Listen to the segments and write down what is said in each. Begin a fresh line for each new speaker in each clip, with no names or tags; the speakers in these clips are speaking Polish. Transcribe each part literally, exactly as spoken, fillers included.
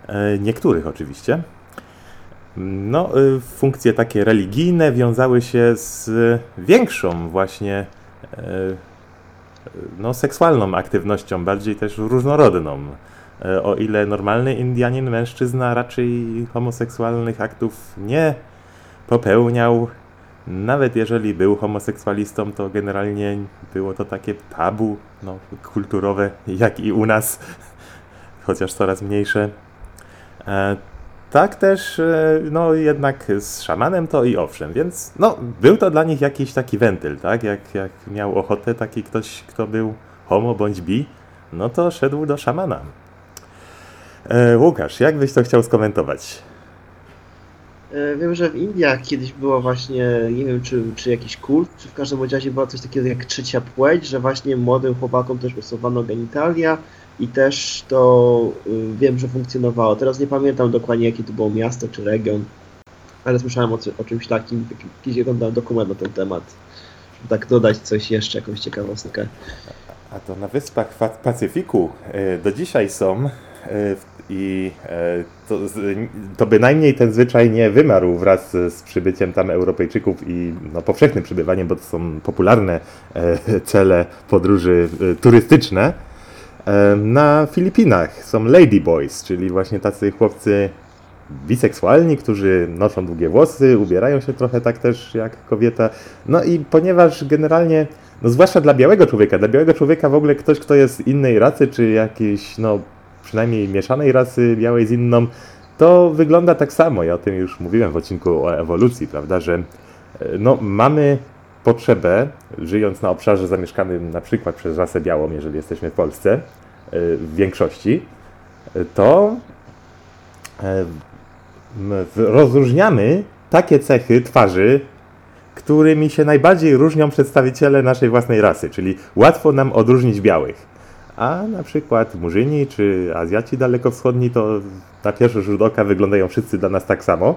niektórych oczywiście. No, funkcje takie religijne wiązały się z większą właśnie no, seksualną aktywnością, bardziej też różnorodną. O ile normalny Indianin, mężczyzna raczej homoseksualnych aktów nie popełniał, nawet jeżeli był homoseksualistą, to generalnie było to takie tabu no, kulturowe, jak i u nas, chociaż coraz mniejsze. E, tak też, e, no jednak z szamanem to i owszem, więc no, był to dla nich jakiś taki wentyl, tak? Jak, jak miał ochotę taki ktoś, kto był homo bądź bi, no to szedł do szamana. E, Łukasz, jak byś to chciał skomentować?
Wiem, że w Indiach kiedyś było właśnie, nie wiem czy, czy jakiś kult, czy w każdym razie było coś takiego jak trzecia płeć, że właśnie młodym chłopakom też usuwano genitalia i też to y, wiem, że funkcjonowało. Teraz nie pamiętam dokładnie jakie to było miasto czy region, ale słyszałem o, o czymś takim, jakiś oglądałem dokument na ten temat, żeby tak dodać coś jeszcze, jakąś ciekawostkę.
A to na Wyspach Pacyfiku y, do dzisiaj są y, i y, to, to bynajmniej ten zwyczaj nie wymarł wraz z przybyciem tam Europejczyków i no, powszechnym przybywaniem, bo to są popularne y, cele podróży y, turystyczne. Y, na Filipinach są ladyboys, czyli właśnie tacy chłopcy biseksualni, którzy noszą długie włosy, ubierają się trochę tak też jak kobieta. No i ponieważ generalnie no zwłaszcza dla białego człowieka. Dla białego człowieka w ogóle ktoś, kto jest innej rasy, czy jakiejś, no przynajmniej mieszanej rasy białej z inną, to wygląda tak samo. Ja o tym już mówiłem w odcinku o ewolucji, prawda, że no mamy potrzebę, żyjąc na obszarze zamieszkanym na przykład przez rasę białą, jeżeli jesteśmy w Polsce, w większości, to rozróżniamy takie cechy twarzy, którymi się najbardziej różnią przedstawiciele naszej własnej rasy, czyli łatwo nam odróżnić białych. A na przykład Murzyni czy Azjaci dalekowschodni to na pierwszy rzut oka wyglądają wszyscy dla nas tak samo.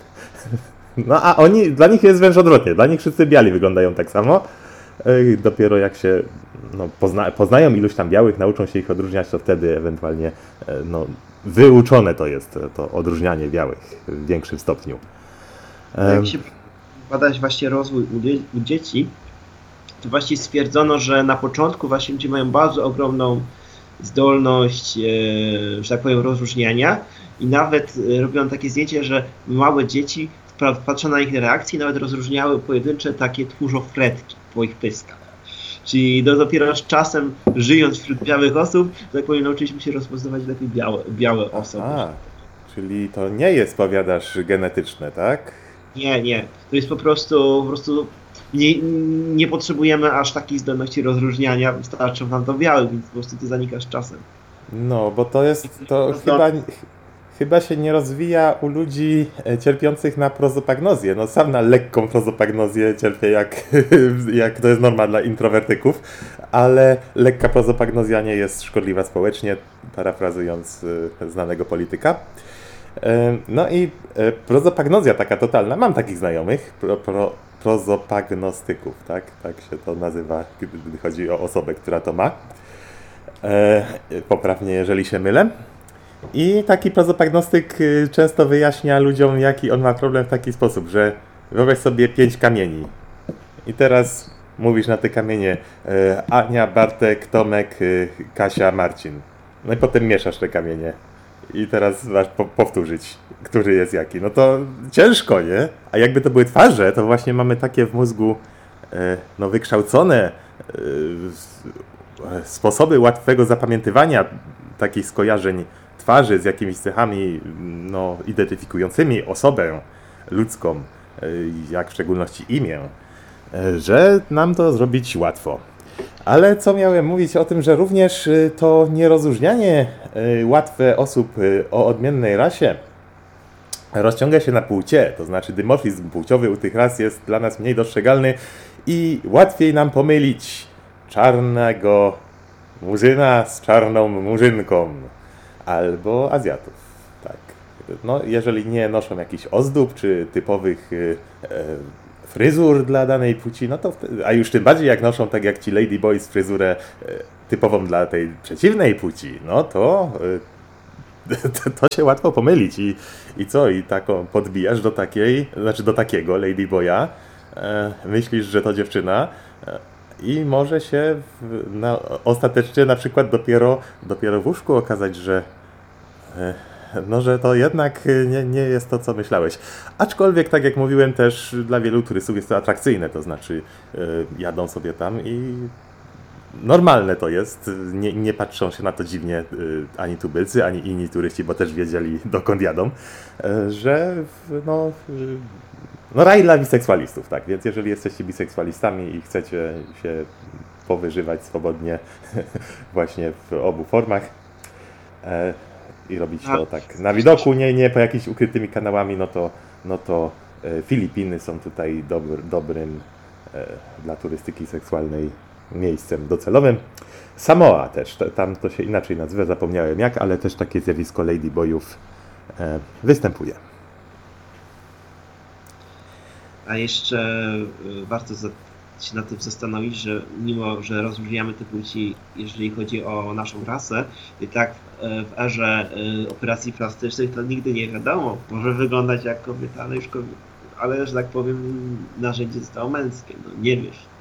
No a oni, dla nich jest wręcz odwrotnie, dla nich wszyscy biali wyglądają tak samo. Dopiero jak się no, pozna, poznają iluś tam białych, nauczą się ich odróżniać, to wtedy ewentualnie no, wyuczone to jest to odróżnianie białych w większym stopniu.
Jak się badać właśnie rozwój u, dzie- u dzieci, to właśnie stwierdzono, że na początku właśnie ludzie mają bardzo ogromną zdolność, e, że tak powiem, rozróżniania i nawet e, robią takie zdjęcie, że małe dzieci, patrzą na ich reakcje, nawet rozróżniały pojedyncze takie tchórzofretki po ich pyskach. Czyli do, dopiero z czasem, żyjąc wśród białych osób, tak powiem, nauczyliśmy się rozpoznawać lepiej białe, białe osoby.
A, czyli to nie jest, powiadasz, genetyczne, tak?
Nie, nie. To jest po prostu, po prostu nie, nie potrzebujemy aż takich zdolności rozróżniania, wystarczą nam to białych, więc po prostu to zanika z czasem.
No, bo to jest, to chyba, chyba się nie rozwija u ludzi cierpiących na prozopagnozję. No sam na lekką prozopagnozję cierpię, jak, jak to jest norma dla introwertyków, ale lekka prozopagnozja nie jest szkodliwa społecznie, parafrazując znanego polityka. No i prozopagnozja taka totalna, mam takich znajomych, pro, pro, prozopagnostyków, tak? Tak się to nazywa, gdy chodzi o osobę, która to ma. E, poprawnie, jeżeli się mylę. I taki prozopagnostyk często wyjaśnia ludziom, jaki on ma problem w taki sposób, że wyobraź sobie pięć kamieni i teraz mówisz na te kamienie e, Ania, Bartek, Tomek, e, Kasia, Marcin. No i potem mieszasz te kamienie. I teraz masz po- powtórzyć, który jest jaki. No to ciężko, nie? A jakby to były twarze, to właśnie mamy takie w mózgu e, no, wykształcone e, sposoby łatwego zapamiętywania takich skojarzeń twarzy z jakimiś cechami no, identyfikującymi osobę ludzką, e, jak w szczególności imię, e, że nam to zrobić łatwo. Ale co miałem mówić o tym, że również to nierozróżnianie łatwe osób o odmiennej rasie rozciąga się na płcie, to znaczy dymorfizm płciowy u tych ras jest dla nas mniej dostrzegalny i łatwiej nam pomylić czarnego murzyna z czarną murzynką albo Azjatów. Tak. No, jeżeli nie noszą jakichś ozdób czy typowych e, fryzur dla danej płci, no to wtedy, a już tym bardziej jak noszą tak jak ci ladyboys fryzurę e, typową dla tej przeciwnej płci, no to e, to, to się łatwo pomylić i, i co? I taką podbijasz do takiej, znaczy do takiego Ladyboya, e, myślisz, że to dziewczyna e, i może się w, na, ostatecznie na przykład dopiero, dopiero w łóżku okazać, że e, no, że to jednak nie, nie jest to, co myślałeś. Aczkolwiek, tak jak mówiłem, też dla wielu turystów jest to atrakcyjne, to znaczy e, jadą sobie tam i normalne to jest, nie, nie patrzą się na to dziwnie y, ani tubylcy, ani inni turyści, bo też wiedzieli, dokąd jadą, y, że no, y, no raj dla biseksualistów, tak, więc jeżeli jesteście biseksualistami i chcecie się powyżywać swobodnie właśnie w obu formach y, i robić to tak na widoku, nie, nie po jakimiś ukrytymi kanałami, no to, no to y, Filipiny są tutaj dobr, dobrym y, dla turystyki seksualnej miejscem docelowym. Samoa też, tam to się inaczej nazywa, zapomniałem jak, ale też takie zjawisko ladyboyów e, występuje.
A jeszcze y, warto za, się nad tym zastanowić, że mimo, że rozróżniamy te płci, jeżeli chodzi o naszą rasę, i tak w, w erze y, operacji plastycznych to nigdy nie wiadomo. Może wyglądać jak kobieta, ale już kobieta, ale że tak powiem narzędzie zostało męskie, no nie wiesz.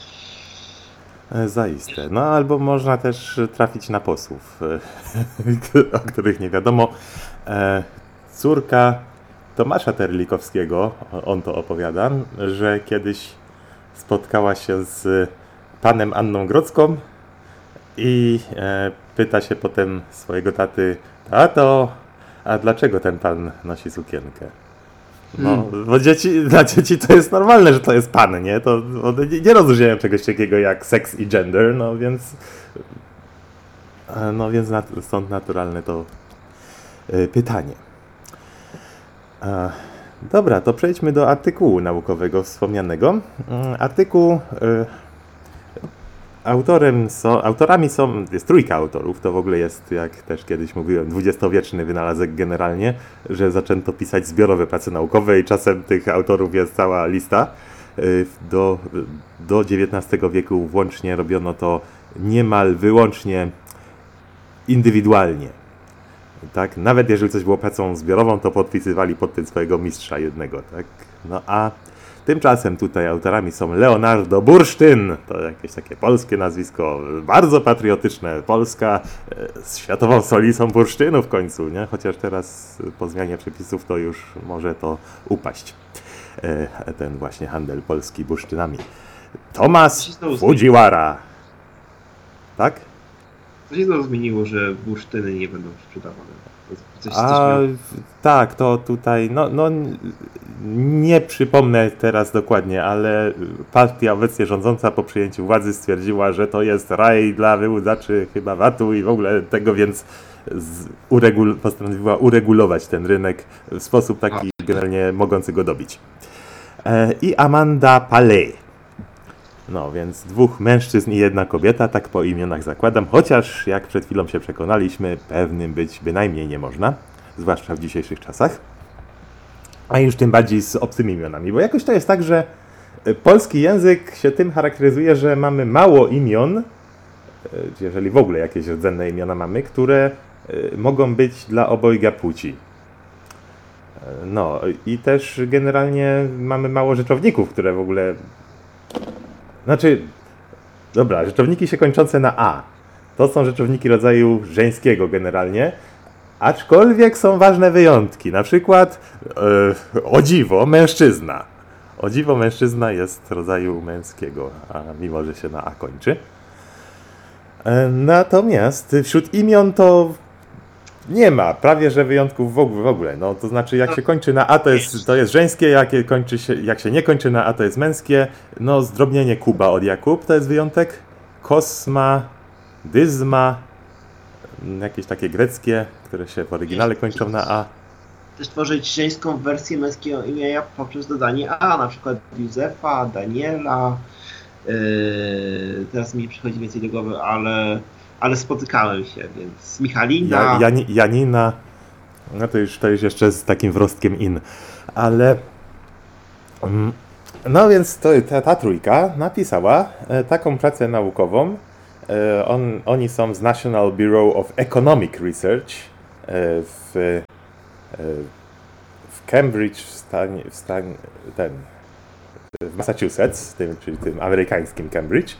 Zaiste. No albo można też trafić na posłów, o których nie wiadomo. Córka Tomasza Terlikowskiego, on to opowiada, że kiedyś spotkała się z panem Anną Grodzką i pyta się potem swojego taty: tato, a dlaczego ten pan nosi sukienkę? No, hmm. bo dzieci, dla dzieci to jest normalne, że to jest pan, nie? To one nie, nie rozróżniają czegoś takiego jak seks i gender, no więc no więc nat, stąd naturalne to y, pytanie. A, dobra, to przejdźmy do artykułu naukowego wspomnianego. Y, artykuł y, autorem są, autorami są, jest trójka autorów, to w ogóle jest, jak też kiedyś mówiłem, dwudziestowieczny wynalazek generalnie, że zaczęto pisać zbiorowe prace naukowe i czasem tych autorów jest cała lista. Do, do dziewiętnastego wieku włącznie robiono to niemal wyłącznie indywidualnie. Tak? Nawet jeżeli coś było pracą zbiorową, to podpisywali pod tym swojego mistrza jednego. Tak? No a tymczasem tutaj autorami są Leonardo Bursztyn, to jakieś takie polskie nazwisko, bardzo patriotyczne, Polska z światową stolicą bursztynu w końcu, nie? Chociaż teraz po zmianie przepisów to już może to upaść, ten właśnie handel polski bursztynami. Tomas Fujiwara, tak?
Co się znowu zmieniło, że bursztyny nie będą sprzedawane? Coś,
A,
coś
tak, to tutaj, no, no nie przypomnę teraz dokładnie, ale partia obecnie rządząca po przyjęciu władzy stwierdziła, że to jest raj dla wyłudzaczy chyba VAT-u i w ogóle tego, więc z, uregul, postanowiła uregulować ten rynek w sposób taki generalnie mogący go dobić. E, I Amanda Paley. No, więc dwóch mężczyzn i jedna kobieta, tak po imionach zakładam, chociaż jak przed chwilą się przekonaliśmy, pewnym być bynajmniej nie można, zwłaszcza w dzisiejszych czasach, a już tym bardziej z obcymi imionami, bo jakoś to jest tak, że polski język się tym charakteryzuje, że mamy mało imion, jeżeli w ogóle jakieś rdzenne imiona mamy, które mogą być dla obojga płci. No i też generalnie mamy mało rzeczowników, które w ogóle... Znaczy, dobra, rzeczowniki się kończące na A. To są rzeczowniki rodzaju żeńskiego generalnie, aczkolwiek są ważne wyjątki. Na przykład, yy, o dziwo, mężczyzna. O dziwo, mężczyzna jest rodzaju męskiego, a mimo, że się na A kończy. Yy, natomiast wśród imion to nie ma prawie że wyjątków w ogóle. W ogóle. No, to znaczy, jak się kończy na A, to jest, to jest żeńskie, jak, kończy się, jak się nie kończy na A, to jest męskie. No, zdrobnienie Kuba od Jakub to jest wyjątek. Kosma, Dyzma, jakieś takie greckie, które się w oryginale kończą na A.
Też tworzyć żeńską wersję męskiego imienia poprzez dodanie A, na przykład Józefa, Daniela. Yy, teraz mi nie przychodzi więcej do głowy, ale... ale spotykałem się, więc Michalina...
Ja, Jani, Janina, no to już, to już jeszcze z takim wrostkiem in, ale... No więc to, ta, ta trójka napisała taką pracę naukową. On, oni są z National Bureau of Economic Research w, w Cambridge, w stanie, w stanie ten, w Massachusetts, tym, czyli tym amerykańskim Cambridge,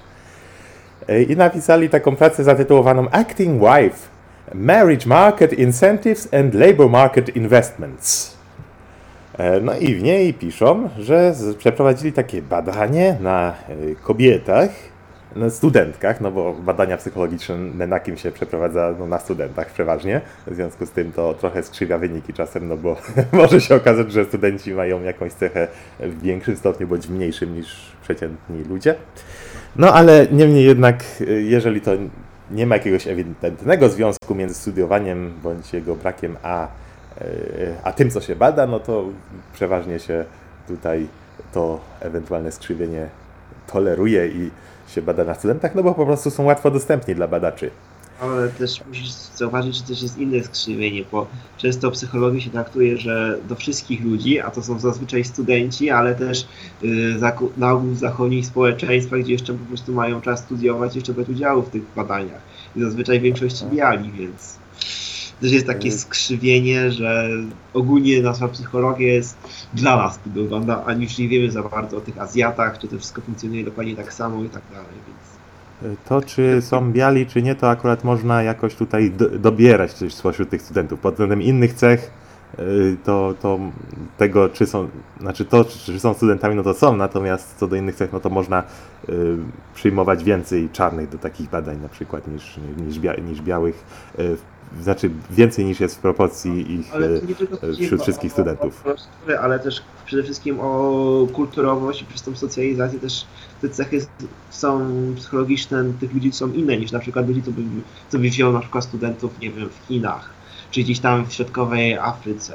i napisali taką pracę zatytułowaną Acting Wife, Marriage Market Incentives and Labor Market Investments. No i w niej piszą, że przeprowadzili takie badanie na kobietach, na studentkach, no bo badania psychologiczne na kim się przeprowadza, no na studentach przeważnie, w związku z tym to trochę skrzywia wyniki czasem, no bo może się okazać, że studenci mają jakąś cechę w większym stopniu bądź w mniejszym niż przeciętni ludzie. No ale niemniej jednak, jeżeli to nie ma jakiegoś ewidentnego związku między studiowaniem bądź jego brakiem a A tym, co się bada, no to przeważnie się tutaj to ewentualne skrzywienie toleruje i się bada na studentach, no bo po prostu są łatwo dostępni dla badaczy.
Ale też musisz zauważyć, że też jest inne skrzywienie, bo często psychologii się traktuje, że do wszystkich ludzi, a to są zazwyczaj studenci, ale też yy, na ogół w zachodnich społeczeństwach, gdzie jeszcze po prostu mają czas studiować, jeszcze brać udziału w tych badaniach. I zazwyczaj większość biali, więc też jest takie skrzywienie, że ogólnie nasza psychologia jest dla nas studowana, a już nie wiemy za bardzo o tych Azjatach, czy to wszystko funkcjonuje dokładnie tak samo i tak dalej, więc...
To, czy są biali, czy nie, to akurat można jakoś tutaj do, dobierać coś spośród tych studentów. Pod względem innych cech, to, to tego, czy są, znaczy to, czy są studentami, no to są, natomiast co do innych cech, no to można y, przyjmować więcej czarnych do takich badań na przykład niż, niż, bia, niż białych. Y, Znaczy więcej niż jest w proporcji ich wśród wszystkich studentów.
Ale też przede wszystkim o kulturowość i przez tą socjalizację też te cechy są psychologiczne tych ludzi są inne niż na przykład ludzi, co by, co by wziął na przykład studentów, nie wiem, w Chinach, czy gdzieś tam w środkowej Afryce.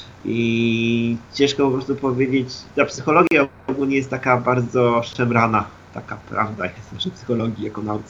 I ciężko po prostu powiedzieć, ta psychologia ogólnie jest taka bardzo szemrana, taka prawda jest naszej psychologii jako nauce.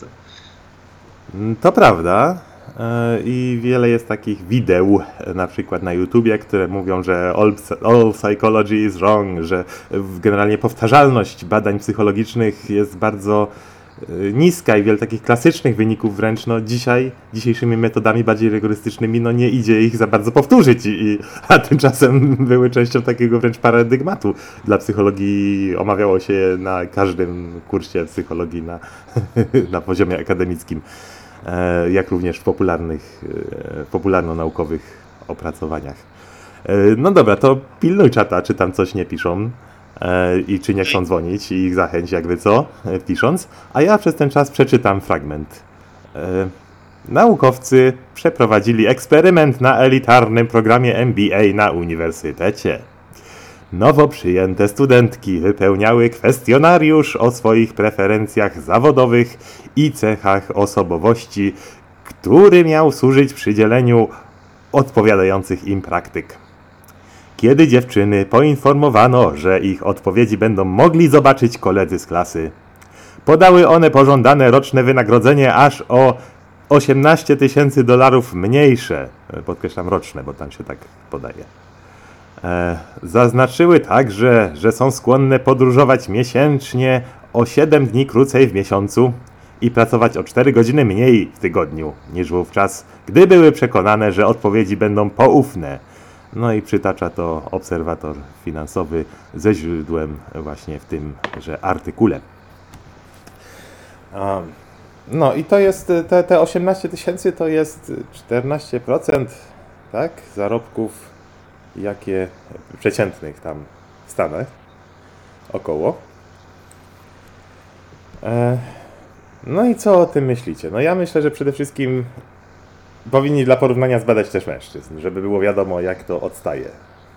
To prawda. I wiele jest takich wideł, na przykład na YouTubie, które mówią, że all, all psychology is wrong, że generalnie powtarzalność badań psychologicznych jest bardzo niska i wiele takich klasycznych wyników wręcz no dzisiaj, dzisiejszymi metodami bardziej rygorystycznymi no nie idzie ich za bardzo powtórzyć, i, a tymczasem były częścią takiego wręcz paradygmatu dla psychologii, omawiało się na każdym kursie psychologii na, na poziomie akademickim, jak również w popularnych, popularno-naukowych opracowaniach. No dobra, to pilnuj czata, czy tam coś nie piszą i czy nie chcą dzwonić i ich zachęć jakby co, pisząc, a ja przez ten czas przeczytam fragment. Naukowcy przeprowadzili eksperyment na elitarnym programie M B A na uniwersytecie. Nowo przyjęte studentki wypełniały kwestionariusz o swoich preferencjach zawodowych i cechach osobowości, który miał służyć przydzieleniu odpowiadających im praktyk. Kiedy dziewczyny poinformowano, że ich odpowiedzi będą mogli zobaczyć koledzy z klasy, podały one pożądane roczne wynagrodzenie aż o osiemnaście tysięcy dolarów mniejsze. Podkreślam roczne, bo tam się tak podaje. E, zaznaczyły także, że są skłonne podróżować miesięcznie o siedem dni krócej w miesiącu i pracować o cztery godziny mniej w tygodniu niż wówczas, gdy były przekonane, że odpowiedzi będą poufne. No i przytacza to obserwator finansowy ze źródłem właśnie w tymże artykule. Um, no i to jest, te, te osiemnaście tysięcy to jest czternaście procent, tak, zarobków jakie przeciętnych tam w Stanach, około. E, no i co o tym myślicie? No ja myślę, że przede wszystkim powinni dla porównania zbadać też mężczyzn, żeby było wiadomo, jak to odstaje.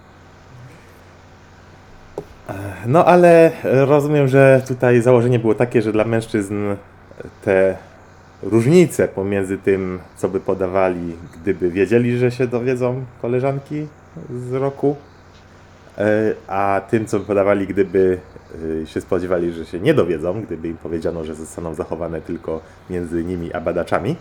No ale rozumiem, że tutaj założenie było takie, że dla mężczyzn te różnice pomiędzy tym, co by podawali, gdyby wiedzieli, że się dowiedzą koleżanki z roku, a tym, co by podawali, gdyby się spodziewali, że się nie dowiedzą, gdyby im powiedziano, że zostaną zachowane tylko między nimi a badaczami,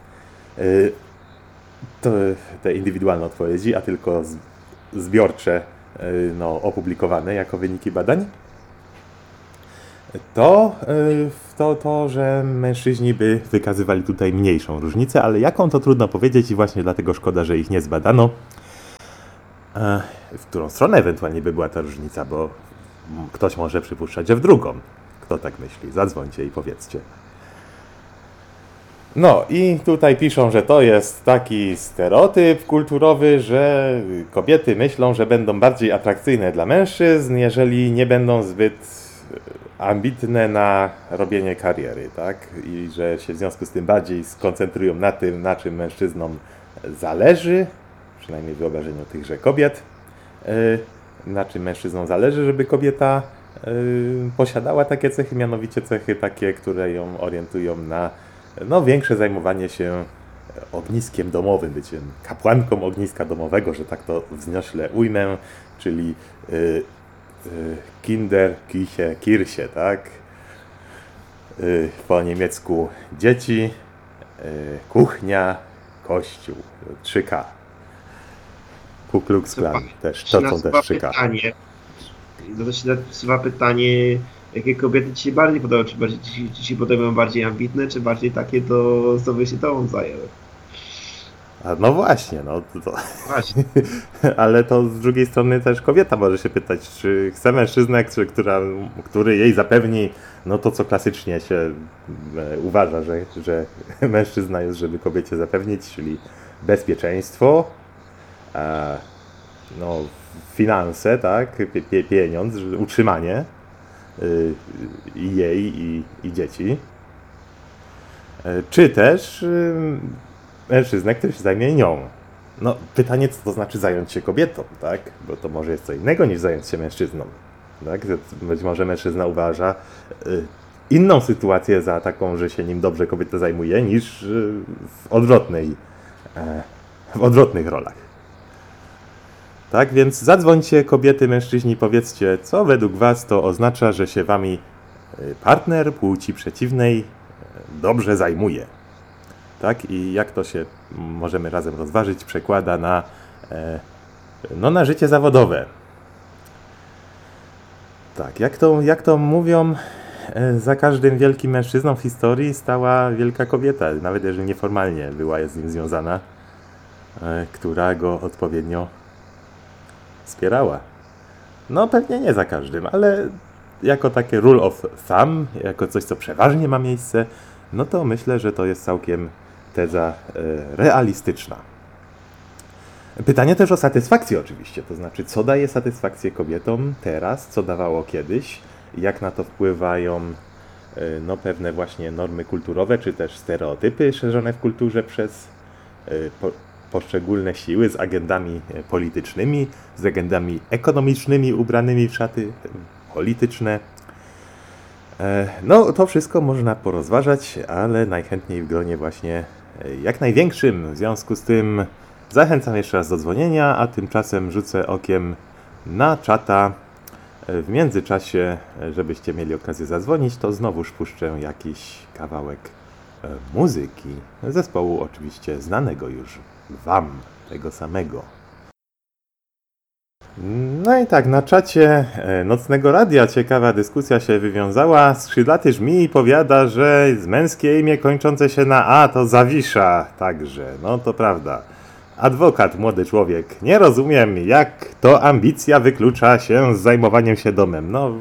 to te indywidualne odpowiedzi, a tylko zbiorcze, no, opublikowane jako wyniki badań. To, y, to, to, że mężczyźni by wykazywali tutaj mniejszą różnicę, ale jaką to trudno powiedzieć i właśnie dlatego szkoda, że ich nie zbadano. E, W którą stronę ewentualnie by była ta różnica, bo ktoś może przypuszczać, że w drugą. Kto tak myśli? Zadzwońcie i powiedzcie. No i tutaj piszą, że to jest taki stereotyp kulturowy, że kobiety myślą, że będą bardziej atrakcyjne dla mężczyzn, jeżeli nie będą zbyt ambitne na robienie kariery, tak? I że się w związku z tym bardziej skoncentrują na tym, na czym mężczyznom zależy, przynajmniej w wyobrażeniu tychże kobiet, na czym mężczyznom zależy, żeby kobieta posiadała takie cechy, mianowicie cechy takie, które ją orientują na no, większe zajmowanie się ogniskiem domowym, byciem kapłanką ogniska domowego, że tak to wzniośle ujmę, czyli y, y, Kinder, Küche, Kirche, tak? Y, po niemiecku dzieci, y, kuchnia, kościół, trzy K. Ku Klux Klan też, to są też trzy K.
Pytanie, to się nasuwa pytanie, jakie kobiety ci się bardziej podobają? Czy bardziej, ci, ci się podobają bardziej ambitne, czy bardziej takie, to co by się tobą zajęły?
A no właśnie, no to, to.
Właśnie.
Ale to z drugiej strony też kobieta może się pytać, czy chce mężczyznę, który, która, który jej zapewni no to, co klasycznie się e, uważa, że, że mężczyzna jest, żeby kobiecie zapewnić, czyli bezpieczeństwo, e, no, finanse, tak, pie, pie, pieniądz, utrzymanie y, i jej i, i dzieci. E, czy też y, mężczyznę, który się zajmie nią. No, pytanie, co to znaczy zająć się kobietą, tak? Bo to może jest co innego niż zająć się mężczyzną. Tak? Być może mężczyzna uważa y, inną sytuację za taką, że się nim dobrze kobieta zajmuje, niż y, w odwrotnej, e, w odwrotnych rolach. Tak, więc zadzwońcie kobiety, mężczyźni, powiedzcie, co według was to oznacza, że się wami partner płci przeciwnej dobrze zajmuje. Tak? I jak to się, możemy razem rozważyć, przekłada na, no, na życie zawodowe. Tak, jak to, jak to mówią, za każdym wielkim mężczyzną w historii stała wielka kobieta, nawet jeżeli nieformalnie była z nim związana, która go odpowiednio wspierała. No pewnie nie za każdym, ale jako takie rule of thumb, jako coś, co przeważnie ma miejsce, no to myślę, że to jest całkiem teza e, realistyczna. Pytanie też o satysfakcję oczywiście, to znaczy co daje satysfakcję kobietom teraz, co dawało kiedyś, jak na to wpływają e, no, pewne właśnie normy kulturowe, czy też stereotypy szerzone w kulturze przez e, po, poszczególne siły z agendami politycznymi, z agendami ekonomicznymi ubranymi w szaty polityczne. No, to wszystko można porozważać, ale najchętniej w gronie właśnie jak największym. W związku z tym zachęcam jeszcze raz do dzwonienia, a tymczasem rzucę okiem na czata. W międzyczasie, żebyście mieli okazję zadzwonić, to znowuż puszczę jakiś kawałek muzyki zespołu oczywiście znanego już wam, tego samego. No i tak, na czacie Nocnego Radia ciekawa dyskusja się wywiązała. Skrzydlaty Żmij powiada, że z męskie imię kończące się na A to Zawisza. Także, no to prawda. Adwokat, młody człowiek. Nie rozumiem, jak to ambicja wyklucza się z zajmowaniem się domem. No,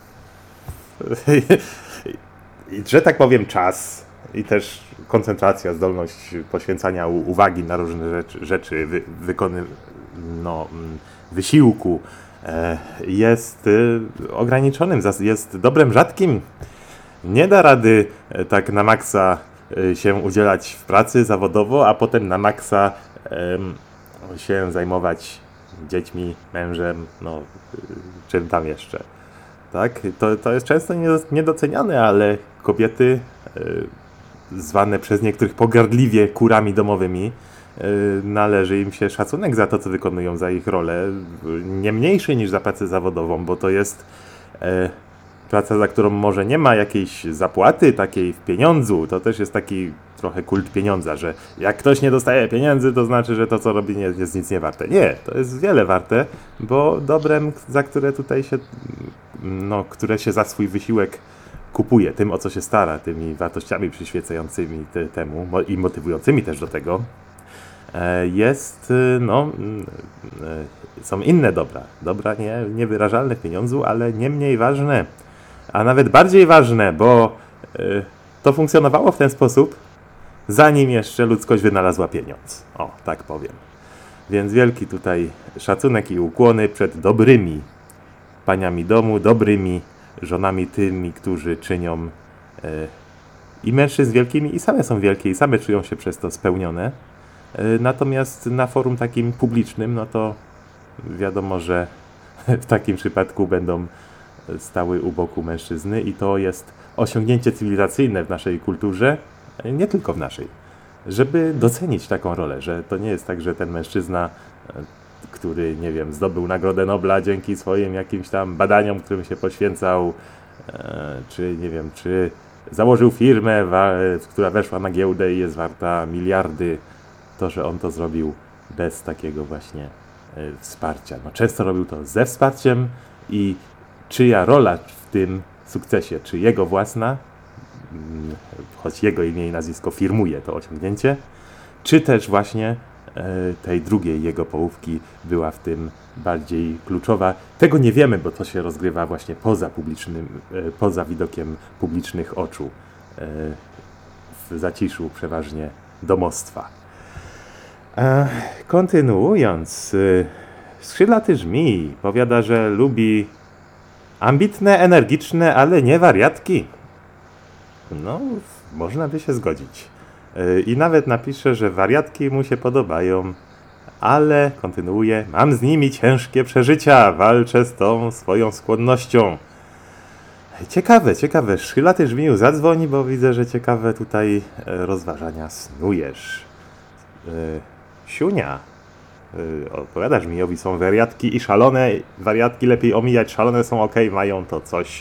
że tak powiem, czas i też koncentracja, zdolność poświęcania uwagi na różne rzeczy, rzeczy wy, wykony, no, wysiłku jest ograniczonym, jest dobrem rzadkim. Nie da rady tak na maksa się udzielać w pracy zawodowo, a potem na maksa się zajmować dziećmi, mężem, no czym tam jeszcze. Tak? To, to jest często niedoceniane, ale kobiety zwane przez niektórych pogardliwie kurami domowymi, należy im się szacunek za to, co wykonują, za ich rolę, nie mniejszy niż za pracę zawodową, bo to jest e, praca, za którą może nie ma jakiejś zapłaty takiej w pieniądzu. To też jest taki trochę kult pieniądza, że jak ktoś nie dostaje pieniędzy, to znaczy, że to, co robi, nie jest nic nie warte. Nie, to jest wiele warte, bo dobrem, za które tutaj się, no, które się za swój wysiłek kupuje, tym o co się stara, tymi wartościami przyświecającymi te, temu mo- i motywującymi też do tego, e, jest, e, no, e, są inne dobra. Dobra nie, niewyrażalne w pieniądzu, ale nie mniej ważne, a nawet bardziej ważne, bo e, to funkcjonowało w ten sposób, zanim jeszcze ludzkość wynalazła pieniądz. O, tak powiem. Więc wielki tutaj szacunek i ukłony przed dobrymi paniami domu, dobrymi żonami tymi, którzy czynią e, i mężczyzn wielkimi, i same są wielkie, i same czują się przez to spełnione. E, natomiast na forum takim publicznym, no to wiadomo, że w takim przypadku będą stały u boku mężczyzny i to jest osiągnięcie cywilizacyjne w naszej kulturze, nie tylko w naszej, żeby docenić taką rolę, że to nie jest tak, że ten mężczyzna, który, nie wiem, zdobył Nagrodę Nobla dzięki swoim jakimś tam badaniom, którym się poświęcał, czy nie wiem, czy założył firmę, która weszła na giełdę i jest warta miliardy, to, że on to zrobił bez takiego właśnie wsparcia. No, często robił to ze wsparciem i czyja rola w tym sukcesie, czy jego własna, choć jego imię i nazwisko firmuje to osiągnięcie, czy też właśnie e, tej drugiej jego połówki była w tym bardziej kluczowa. Tego nie wiemy, bo to się rozgrywa właśnie poza publicznym, e, poza widokiem publicznych oczu, e, w zaciszu przeważnie domostwa. E, kontynuując, e, skrzydlaty żmij powiada, że lubi ambitne, energiczne, ale nie wariatki. No, można by się zgodzić. Yy, I nawet napisze, że wariatki mu się podobają, ale, kontynuuje, mam z nimi ciężkie przeżycia, walczę z tą swoją skłonnością. Ciekawe, ciekawe, skrzydlaty żmiju zadzwoni, bo widzę, że ciekawe tutaj e, rozważania snujesz. Yy, Siunia, yy, odpowiada żmijowi, są wariatki i szalone, wariatki lepiej omijać, szalone są ok, mają to coś.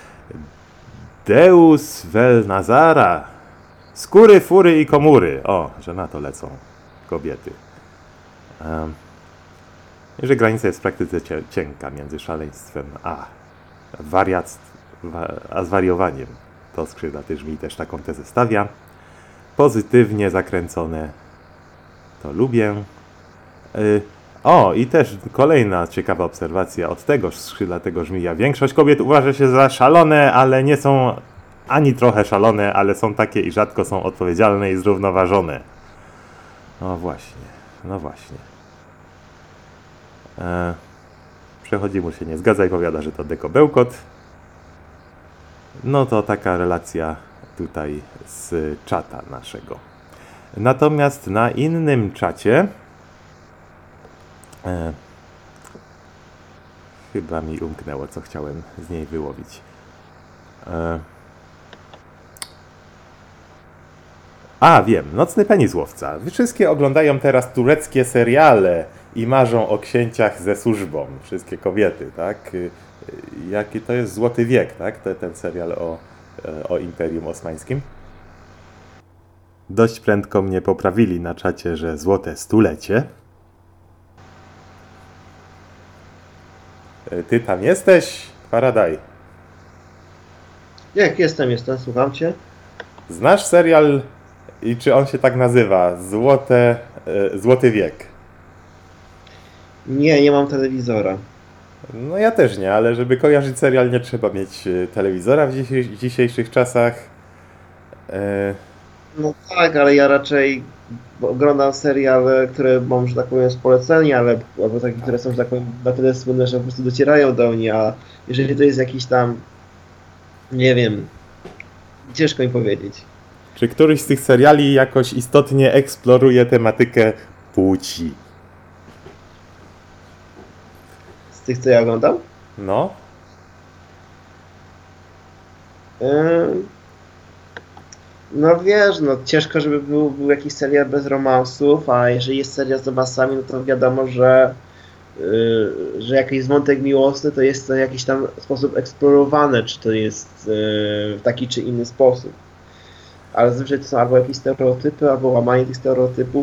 Deus vel Nazara. Skóry, fury i komury. O, że na to lecą kobiety. Um, I że granica jest w praktyce cie, cienka między szaleństwem a wariactwem, a zwariowaniem. To skrzydlaty żmij też taką tezę stawia. Pozytywnie zakręcone to lubię. Y, o, i też kolejna ciekawa obserwacja od tegoż skrzydlatego żmija. Większość kobiet uważa się za szalone, ale nie są ani trochę szalone, ale są takie i rzadko są odpowiedzialne i zrównoważone. No właśnie, no właśnie. E, przechodzi mu się nie zgadza i powiada, że to dekobełkot. No to taka relacja tutaj z czata naszego. Natomiast na innym czacie E, chyba mi umknęło, co chciałem z niej wyłowić. E, a, wiem, Nocny penis łowca. Wszystkie oglądają teraz tureckie seriale i marzą o księciach ze służbą. Wszystkie kobiety, tak? Jaki to jest Złoty Wiek, tak? Ten, ten serial o, o Imperium Osmańskim. Dość prędko mnie poprawili na czacie, że złote stulecie. Ty tam jesteś, Faraday?
Jak jestem, jestem, słucham cię.
Znasz serial i czy on się tak nazywa? Złote, e, Złoty Wiek.
Nie, nie mam telewizora.
No ja też nie, ale żeby kojarzyć serial nie trzeba mieć telewizora w dzisiejszych, dzisiejszych czasach. E...
No tak, ale ja raczej oglądam seriale, które mam, że tak powiem, z polecenia, ale, albo takie, które są, że tak powiem, na tyle słynne, że po prostu docierają do mnie, a jeżeli to jest jakiś tam, nie wiem, ciężko mi powiedzieć.
Czy któryś z tych seriali jakoś istotnie eksploruje tematykę płci?
Z tych, co ja oglądam?
No.
Yy... No wiesz, no ciężko, żeby był, był jakiś serial bez romansów, a jeżeli jest serial z romansami, no to wiadomo, że, yy, że jakiś wątek miłosny to jest to w jakiś tam sposób eksplorowane, czy to jest yy, w taki czy inny sposób. Ale zazwyczaj to są albo jakieś stereotypy, albo łamanie tych stereotypów.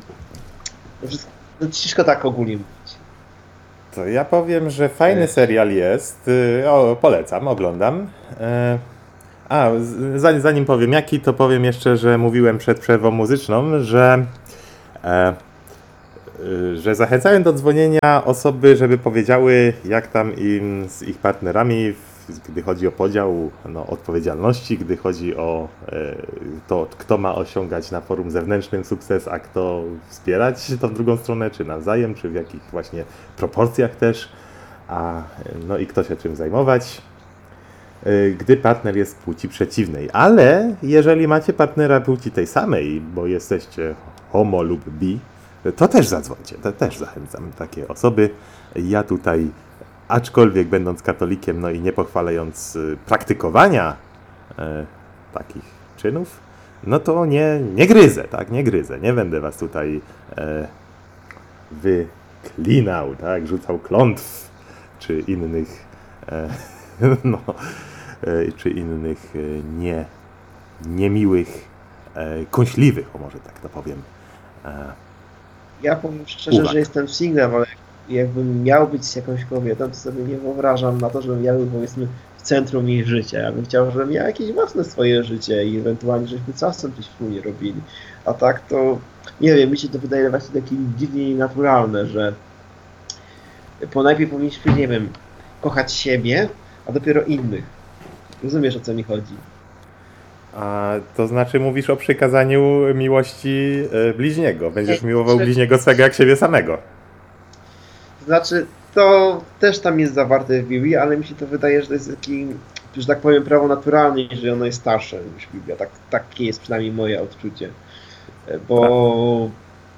No ciężko tak ogólnie mówić.
To ja powiem, że fajny serial jest. O, polecam, oglądam. A, zanim, zanim powiem jaki, to powiem jeszcze, że mówiłem przed przerwą muzyczną, że, e, że zachęcałem do dzwonienia osoby, żeby powiedziały, jak tam im z ich partnerami, gdy chodzi o podział no, odpowiedzialności, gdy chodzi o e, to, kto ma osiągać na forum zewnętrznym sukces, a kto wspierać to w drugą stronę, czy nawzajem, czy w jakich właśnie proporcjach też, a no i kto się czym zajmować, gdy partner jest płci przeciwnej. Ale jeżeli macie partnera płci tej samej, bo jesteście homo lub bi, to też zadzwońcie, to też zachęcam takie osoby. Ja tutaj, aczkolwiek będąc katolikiem, no i nie pochwalając praktykowania e, takich czynów, no to nie, nie gryzę, tak, nie gryzę, nie będę was tutaj e, wyklinał, tak, rzucał klątw, czy innych e, no, e, czy innych e, nie, niemiłych, e, kąśliwych, o może tak to powiem. E,
ja powiem szczerze,
uwag.
że jestem singlem, ale jakbym miał być z jakąś kobietą, to sobie nie wyobrażam na to, żebym ja był, powiedzmy, w centrum jej życia. Ja bym chciał, żebym miał jakieś własne swoje życie i ewentualnie, żebyśmy czasem coś wspólnie robili. A tak to, nie wiem, mi się to wydaje właśnie takie dziwnie nienaturalne, że po najpierw powinniśmy, nie wiem, kochać siebie, a dopiero innych. Rozumiesz, o co mi chodzi?
A to znaczy mówisz o przykazaniu miłości e, bliźniego. Będziesz
Nie,
miłował
czy-
bliźniego swego jak siebie samego.
Znaczy, to też tam jest zawarte w Biblii, ale mi się to wydaje, że to jest taki, że tak powiem, prawo naturalne, że ono jest starsze niż Biblia. Tak, takie jest przynajmniej moje odczucie. Bo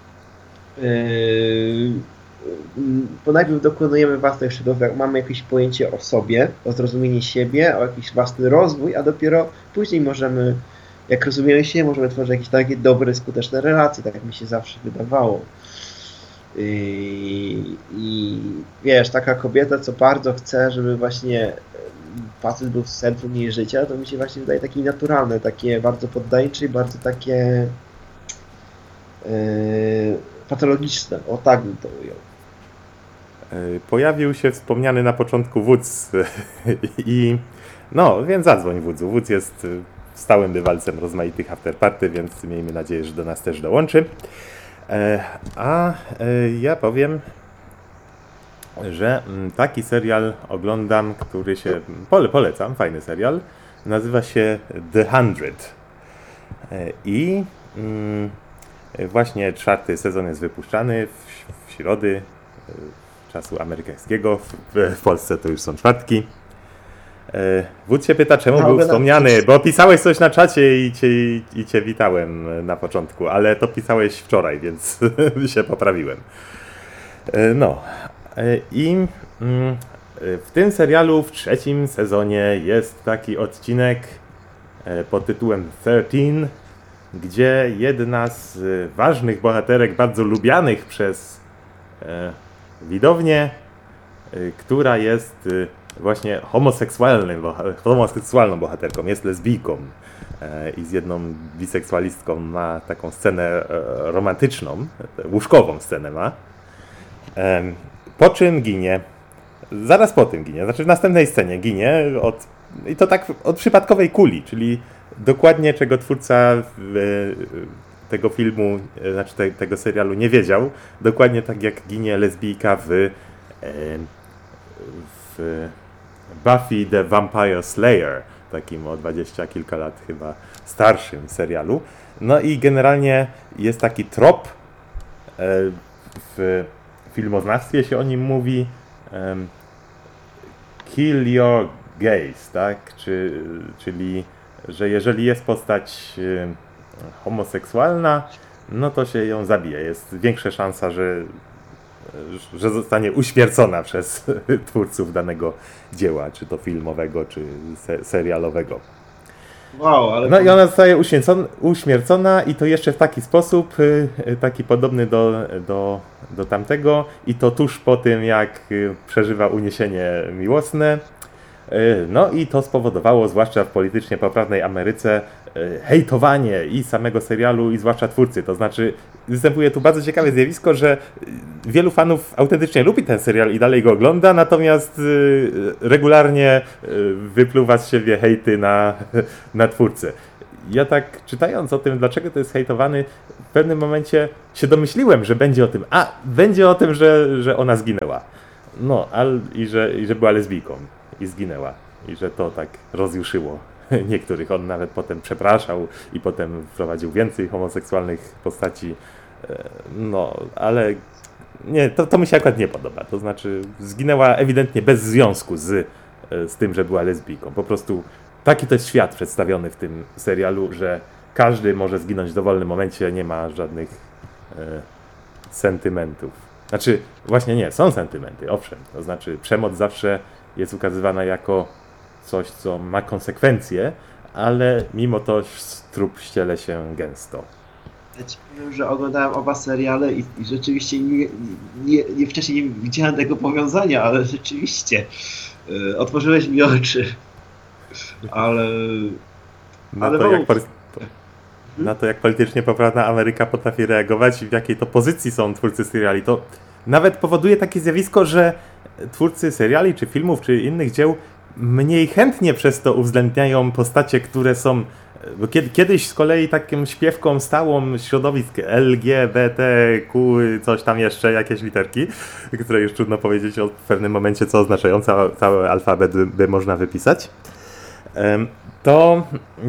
yy, bo najpierw dokonujemy własnych szczytów, jak mamy jakieś pojęcie o sobie, o zrozumienie siebie, o jakiś własny rozwój, a dopiero później możemy, jak rozumiemy się, możemy tworzyć jakieś takie dobre, skuteczne relacje, tak jak mi się zawsze wydawało. I, i wiesz, taka kobieta, co bardzo chce, żeby właśnie facet był w centrum jej życia, to mi się właśnie wydaje takie naturalne, takie bardzo poddańcze i bardzo takie yy, patologiczne. O tak bym to ujął.
E, Pojawił się wspomniany na początku wódz i no, więc zadzwoń wódzu. Wódz jest e, stałym bywalcem rozmaitych afterparty, więc miejmy nadzieję, że do nas też dołączy. E, A e, ja powiem, że mm, taki serial oglądam, który się, pole, polecam, fajny serial, nazywa się The Hundred. E, I mm, właśnie czwarty sezon jest wypuszczany w, w środy e, czasu amerykańskiego, w, w Polsce to już są czwartki. E, Wódz się pyta, czemu
No,
był
ale na-
wspomniany, bo pisałeś coś na czacie i cię, i cię witałem na początku, ale to pisałeś wczoraj, więc się poprawiłem. E, No e, i mm, e, w tym serialu w trzecim sezonie jest taki odcinek e, pod tytułem trzynaście, gdzie jedna z e, ważnych bohaterek, bardzo lubianych przez e, widownię, e, która jest e, właśnie homoseksualnym, boha- homoseksualną bohaterką, jest lesbijką e, i z jedną biseksualistką ma taką scenę e, romantyczną, e, łóżkową scenę ma, e, po czym ginie, zaraz po tym ginie, znaczy w następnej scenie ginie od, i to tak od przypadkowej kuli, czyli dokładnie czego twórca e, tego filmu, e, znaczy te, tego serialu nie wiedział, dokładnie tak jak ginie lesbijka w, e, w Buffy the Vampire Slayer, takim o dwadzieścia kilka lat chyba starszym serialu. No i generalnie jest taki trop, e, w filmoznawstwie się o nim mówi, em, kill your gays, tak? Czy, czyli, że jeżeli jest postać e, homoseksualna, no to się ją zabije. Jest większa szansa, że że zostanie uśmiercona przez twórców danego dzieła, czy to filmowego, czy se- serialowego.
Wow, ale
No i ona zostaje uśmiercona, uśmiercona i to jeszcze w taki sposób, y, y, taki podobny do, do, do tamtego, i to tuż po tym, jak y, przeżywa uniesienie miłosne. Y, No i to spowodowało, zwłaszcza w politycznie poprawnej Ameryce, y, hejtowanie i samego serialu, i zwłaszcza twórcy. To znaczy występuje tu bardzo ciekawe zjawisko, że wielu fanów autentycznie lubi ten serial i dalej go ogląda, natomiast regularnie wypluwa z siebie hejty na, na twórcę. Ja tak czytając o tym, dlaczego to jest hejtowany, w pewnym momencie się domyśliłem, że będzie o tym, a będzie o tym, że, że ona zginęła. No, al, i, że, i że była lesbijką i zginęła. I że to tak rozjuszyło niektórych. On nawet potem przepraszał i potem wprowadził więcej homoseksualnych postaci. No, ale nie, to, to mi się akurat nie podoba. To znaczy zginęła ewidentnie bez związku z, z tym, że była lesbijką. Po prostu taki to jest świat przedstawiony w tym serialu, że każdy może zginąć w dowolnym momencie, nie ma żadnych e, sentymentów. Znaczy, właśnie nie, są sentymenty, owszem. To znaczy przemoc zawsze jest ukazywana jako coś, co ma konsekwencje, ale mimo to trup ściele się gęsto.
Ja ci powiem, że oglądałem oba seriale i, i rzeczywiście nie, nie, nie wcześniej nie widziałem tego powiązania, ale rzeczywiście yy, otworzyłeś mi oczy. Ale...
Na,
ale
to, jak, na to, jak politycznie poprawna Ameryka potrafi reagować i w jakiej to pozycji są twórcy seriali, to nawet powoduje takie zjawisko, że twórcy seriali, czy filmów, czy innych dzieł mniej chętnie przez to uwzględniają postacie, które są... Bo kiedy, kiedyś z kolei taką śpiewką stałą środowisk L G B T Q, coś tam jeszcze, jakieś literki, które już trudno powiedzieć o w pewnym momencie, co oznaczają, cały, cały alfabet by, by można wypisać, to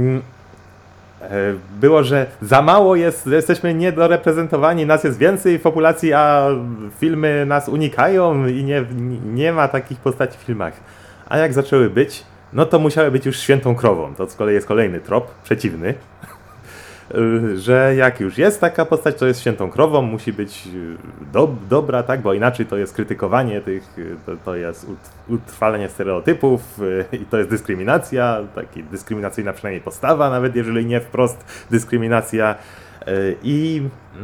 było, że za mało jest, jesteśmy niedoreprezentowani, nas jest więcej w populacji, a filmy nas unikają i nie, nie ma takich postaci w filmach. A jak zaczęły być, no to musiały być już świętą krową. To z kolei jest kolejny trop, przeciwny, że jak już jest taka postać, to jest świętą krową, musi być do, dobra, tak, bo inaczej to jest krytykowanie tych, to, to jest utrwalenie stereotypów i to jest dyskryminacja, taka dyskryminacyjna przynajmniej postawa, nawet jeżeli nie wprost dyskryminacja. I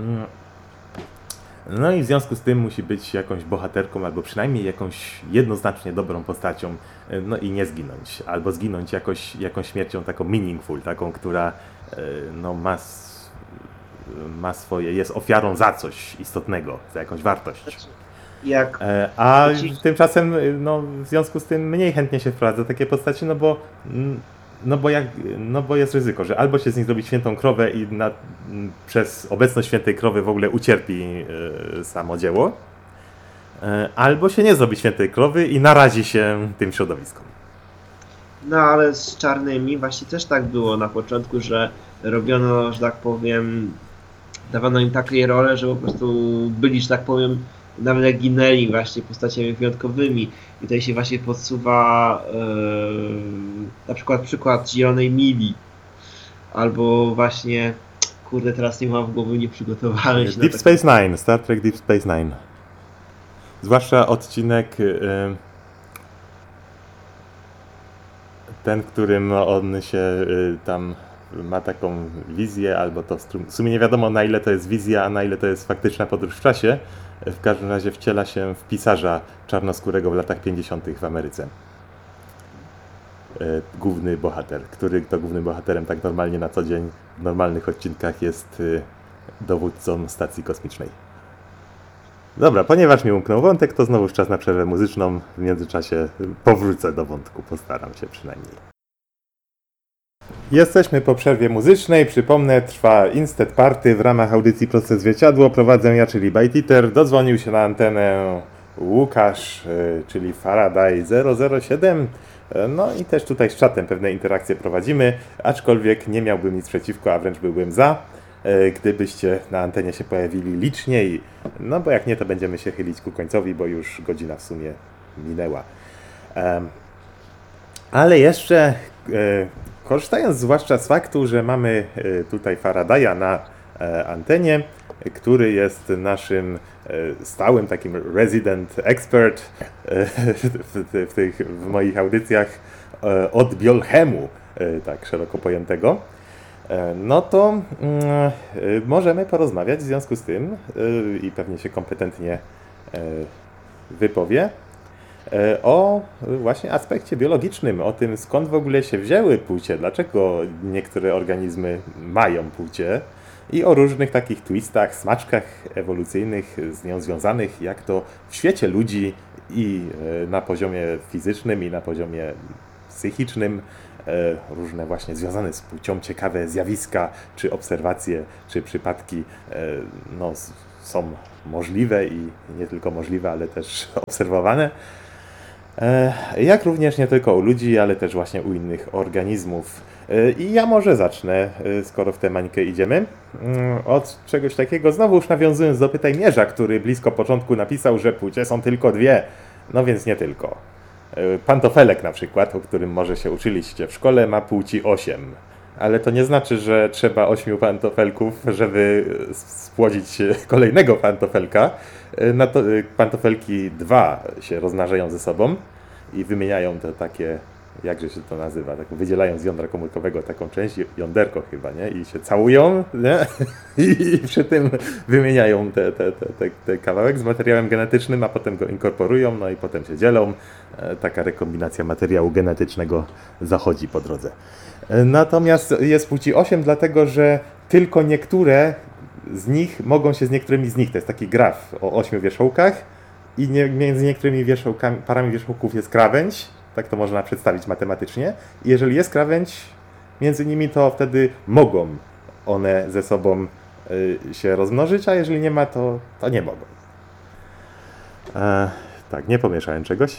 no i w związku z tym musi być jakąś bohaterką, albo przynajmniej jakąś jednoznacznie dobrą postacią, no i nie zginąć, albo zginąć jakoś, jakąś śmiercią taką meaningful, taką, która no, ma, ma swoje, jest ofiarą za coś istotnego, za jakąś wartość.
Jak
A tymczasem no, w związku z tym mniej chętnie się wprowadza takie postacie, no bo No bo, jak, no bo jest ryzyko, że albo się z nich zrobi świętą krowę i na, przez obecność świętej krowy w ogóle ucierpi y, samo dzieło, y, albo się nie zrobi świętej krowy i narazi się tym środowiskom.
No ale z czarnymi właśnie też tak było na początku, że robiono, że tak powiem, dawano im takie role, że po prostu byli, że tak powiem, nawet jak ginęli właśnie postaciami wyjątkowymi. I tutaj się właśnie podsuwa yy, na przykład przykład Zielonej Mili. Albo właśnie, kurde, teraz nie mam w głowie, nie przygotowałem się.
Deep
na
Space Nine, Star Trek Deep Space Nine. Zwłaszcza odcinek yy, ten, którym on się yy, tam ma taką wizję, albo to w sumie nie wiadomo, na ile to jest wizja, a na ile to jest faktyczna podróż w czasie. W każdym razie wciela się w pisarza czarnoskórego w latach pięćdziesiątych w Ameryce. Główny bohater, który to głównym bohaterem tak normalnie na co dzień w normalnych odcinkach jest dowódcą stacji kosmicznej. Dobra, ponieważ mi umknął wątek, to znowu czas na przerwę muzyczną. W międzyczasie powrócę do wątku, postaram się przynajmniej. Jesteśmy po przerwie muzycznej. Przypomnę, trwa Instant Party w ramach audycji Proste Zwierciadło. Prowadzę ja, czyli Bajtiter. Dodzwonił się na antenę Łukasz, czyli Faraday zero zero siedem. No i też tutaj z czatem pewne interakcje prowadzimy, aczkolwiek nie miałbym nic przeciwko, a wręcz byłbym za, gdybyście na antenie się pojawili liczniej. No bo jak nie, to będziemy się chylić ku końcowi, bo już godzina w sumie minęła. Ale jeszcze... Korzystając zwłaszcza z faktu, że mamy tutaj Faradaya na antenie, który jest naszym stałym takim resident expert w, tych, w moich audycjach od biolchemu, tak szeroko pojętego, no to możemy porozmawiać w związku z tym i pewnie się kompetentnie wypowie o właśnie aspekcie biologicznym, o tym, skąd w ogóle się wzięły płcie, dlaczego niektóre organizmy mają płcie, i o różnych takich twistach, smaczkach ewolucyjnych z nią związanych, jak to w świecie ludzi i na poziomie fizycznym, i na poziomie psychicznym różne właśnie związane z płcią ciekawe zjawiska, czy obserwacje, czy przypadki no, są możliwe i nie tylko możliwe, ale też obserwowane. Jak również nie tylko u ludzi, ale też właśnie u innych organizmów. I ja może zacznę, skoro w tę mańkę idziemy, od czegoś takiego, znowu już nawiązując do pytań Mierza, który blisko początku napisał, że płcie są tylko dwie. No więc nie tylko. Pantofelek na przykład, o którym może się uczyliście w szkole, ma płci osiem. Ale to nie znaczy, że trzeba ośmiu pantofelków, żeby spłodzić kolejnego pantofelka. No to pantofelki dwa się rozmnażają ze sobą i wymieniają te takie, jakże się to nazywa, tak wydzielają z jądra komórkowego taką część, jąderko chyba, nie? I się całują, nie? I przy tym wymieniają te, te, te, te, te kawałek z materiałem genetycznym, a potem go inkorporują, no i potem się dzielą. Taka rekombinacja materiału genetycznego zachodzi po drodze. Natomiast jest płci osiem, dlatego że tylko niektóre z nich mogą się z niektórymi z nich. To jest taki graf o ośmiu wierzchołkach i nie, między niektórymi wierzchołkami, parami wierzchołków jest krawędź. Tak to można przedstawić matematycznie. I jeżeli jest krawędź między nimi, to wtedy mogą one ze sobą y, się rozmnożyć, a jeżeli nie ma, to, to nie mogą. E, tak, nie pomieszałem czegoś.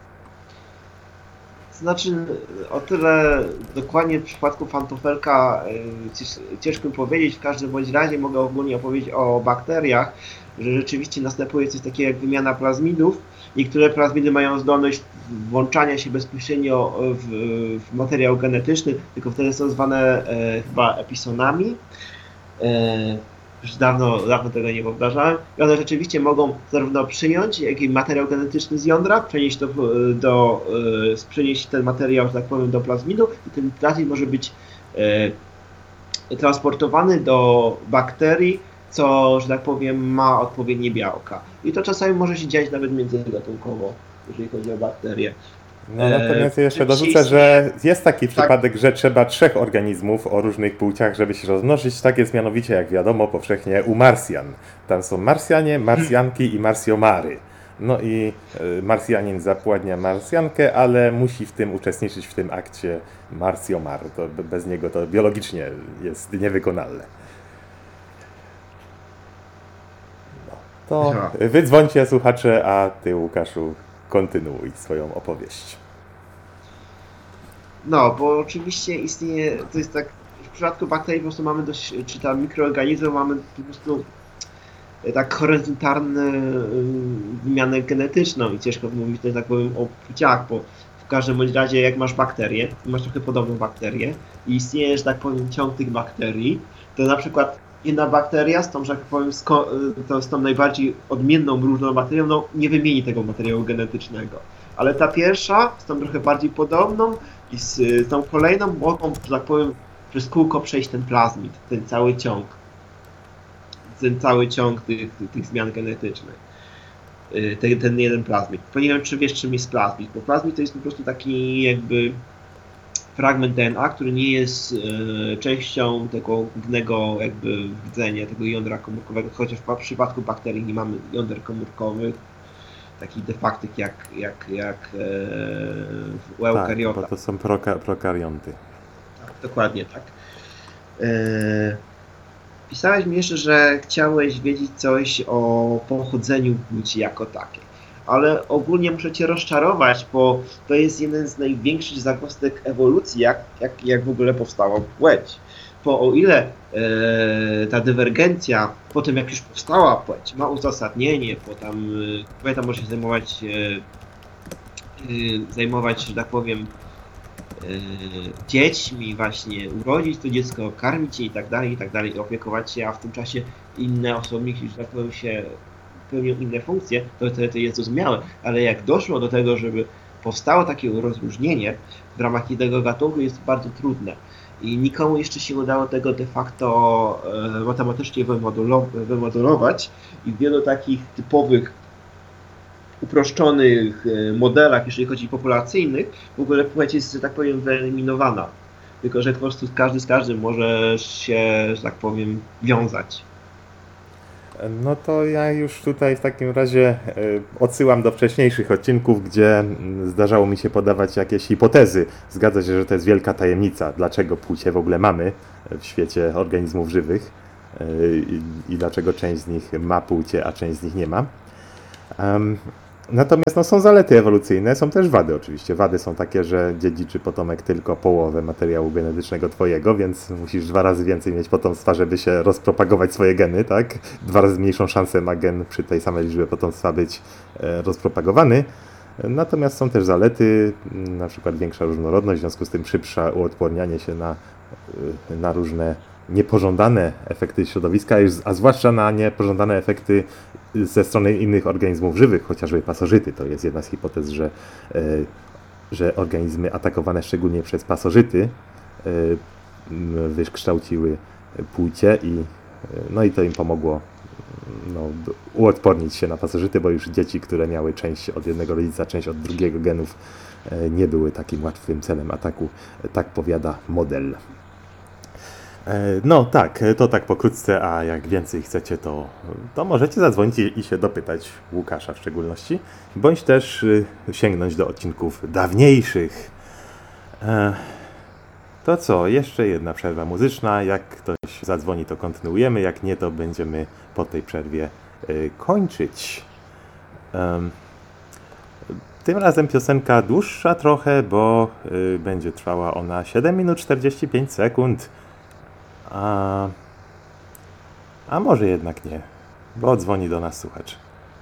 Znaczy, o tyle dokładnie w przypadku pantofelka ciężko mi powiedzieć, w każdym bądź razie mogę ogólnie opowiedzieć o bakteriach, że rzeczywiście następuje coś takiego jak wymiana plazmidów. Niektóre plazmidy mają zdolność włączania się bezpośrednio w, w materiał genetyczny, tylko wtedy są zwane e, chyba episonami. E, już dawno, dawno tego nie powtarzałem. I one rzeczywiście mogą zarówno przyjąć jakiś materiał genetyczny z jądra, przenieść, to do, e, przenieść ten materiał, że tak powiem, do plazmidu i ten plazmid może być e, transportowany do bakterii, co, że tak powiem, ma odpowiednie białka. I to czasami może się dziać nawet międzygatunkowo, jeżeli chodzi o bakterie.
No natomiast jeszcze dorzucę, że jest taki przypadek, że trzeba trzech organizmów o różnych płciach, żeby się rozmnożyć. Tak jest mianowicie, jak wiadomo, powszechnie u Marsjan. Tam są Marsjanie, Marsjanki i Marsjomary. No i Marsjanin zapładnia Marsjankę, ale musi w tym uczestniczyć w tym akcie Marsjomar. To bez niego to biologicznie jest niewykonalne. To wy dzwońcie, słuchacze, a ty, Łukaszu, kontynuuj swoją opowieść.
No, bo oczywiście istnieje, to jest tak, w przypadku bakterii po prostu mamy dość, czy tam mikroorganizmów mamy po prostu tak horyzontalną wymianę genetyczną i ciężko mówić, że tak powiem, o płciach, bo w każdym bądź razie jak masz bakterię, masz trochę podobną bakterię i istnieje, że tak powiem, ciąg tych bakterii, to na przykład jedna bakteria z tą, że tak powiem, z, to, z tą najbardziej odmienną, różną bakterią, no nie wymieni tego materiału genetycznego. Ale ta pierwsza, z tą trochę bardziej podobną i z, z tą kolejną mogą, że tak powiem, przez kółko przejść ten plazmid, ten cały ciąg. Ten cały ciąg tych, tych zmian genetycznych. Ten, ten jeden plazmid. Bo nie wiem, czy wiesz, czym jest plazmid, bo plazmid to jest po prostu taki jakby fragment D N A, który nie jest e, częścią tego głównego jakby rdzenia, tego jądra komórkowego, chociaż w przypadku bakterii nie mamy jąder komórkowych, takich de facto jak, jak, jak e, w eukariotach.
Tak, bo to są proka, prokarionty.
Tak, dokładnie tak. E, pisałeś mi jeszcze, że chciałeś wiedzieć coś o pochodzeniu płci jako takiej. Ale ogólnie muszę Cię rozczarować, bo to jest jeden z największych zagwozdek ewolucji, jak, jak, jak w ogóle powstała płeć. Bo o ile e, ta dywergencja po tym, jak już powstała płeć, ma uzasadnienie, bo tam e, kobieta może się zajmować, e, e, zajmować, że tak powiem, e, dziećmi, właśnie urodzić to dziecko, karmić je i tak dalej, i tak dalej, opiekować się, a w tym czasie inne osobniki, że tak powiem, się pełnią inne funkcje, to wtedy jest zrozumiałe, ale jak doszło do tego, żeby powstało takie rozróżnienie w ramach jednego gatunku, jest bardzo trudne i nikomu jeszcze się udało tego de facto e, matematycznie wymodulować i w wielu takich typowych uproszczonych modelach, jeżeli chodzi o populacyjnych, w ogóle płeć jest, że tak powiem, wyeliminowana. tylko że po prostu każdy z każdym może się, że tak powiem, wiązać.
No to ja już tutaj w takim razie odsyłam do wcześniejszych odcinków, gdzie zdarzało mi się podawać jakieś hipotezy. Zgadza się, że to jest wielka tajemnica, dlaczego płcie w ogóle mamy w świecie organizmów żywych i, i dlaczego część z nich ma płcie, a część z nich nie ma. Um, Natomiast no, są zalety ewolucyjne, są też wady oczywiście. Wady są takie, że dziedziczy potomek tylko połowę materiału genetycznego twojego, więc musisz dwa razy więcej mieć potomstwa, żeby się rozpropagować swoje geny, tak? Dwa razy mniejszą szansę ma gen przy tej samej liczbie potomstwa być e, rozpropagowany. Natomiast są też zalety, na przykład większa różnorodność, w związku z tym szybsze uodpornianie się na, na różne niepożądane efekty środowiska, a zwłaszcza na niepożądane efekty ze strony innych organizmów żywych, chociażby pasożyty. To jest jedna z hipotez, że, że organizmy atakowane szczególnie przez pasożyty wykształciły płcie i, no i to im pomogło no, uodpornić się na pasożyty, bo już dzieci, które miały część od jednego rodzica, część od drugiego genów, nie były takim łatwym celem ataku. Tak powiada model. No tak, to tak pokrótce, a jak więcej chcecie, to, to możecie zadzwonić i, i się dopytać Łukasza w szczególności, bądź też sięgnąć do odcinków dawniejszych. To co, jeszcze jedna przerwa muzyczna, jak ktoś zadzwoni, to kontynuujemy, jak nie, to będziemy po tej przerwie kończyć. Tym razem piosenka dłuższa trochę, bo będzie trwała ona siedem minut czterdzieści pięć sekund. A, a może jednak nie, bo dzwoni do nas słuchacz.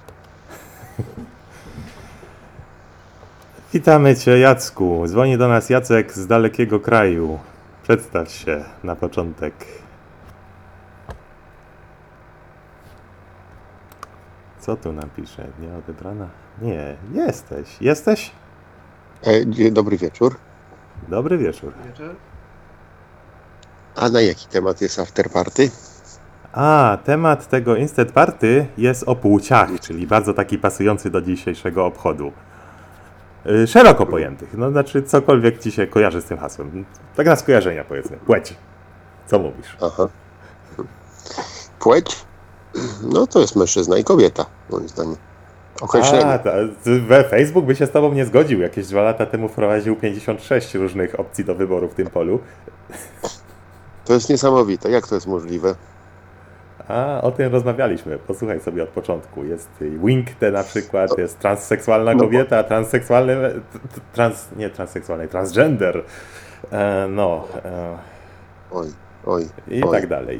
Witamy Cię, Jacku. Dzwoni do nas Jacek z dalekiego kraju. Przedstaw się na początek. Co tu nam pisze? Nieodebrana? Nie, jesteś. Jesteś?
E, dobry wieczór.
Dobry wieczór.
A na jaki temat jest afterparty?
A, temat tego Instant Party jest o płciach, czyli bardzo taki pasujący do dzisiejszego obchodu. Yy, szeroko pojętych, no znaczy cokolwiek ci się kojarzy z tym hasłem. Tak na skojarzenia powiedzmy. Płeć. Co mówisz?
Aha. Płeć? No to jest mężczyzna i kobieta, moim zdaniem. Określenie.
A, ta, we Facebook by się z tobą nie zgodził. Jakieś dwa lata temu wprowadził pięćdziesiąt sześć różnych opcji do wyboru w tym polu.
To jest niesamowite. Jak to jest możliwe?
A, o tym rozmawialiśmy. Posłuchaj sobie od początku. Jest wing te na przykład, jest transseksualna kobieta, transseksualny, trans, nie transseksualny, transgender. E, no. E,
oj, oj.
I
oj.
tak dalej.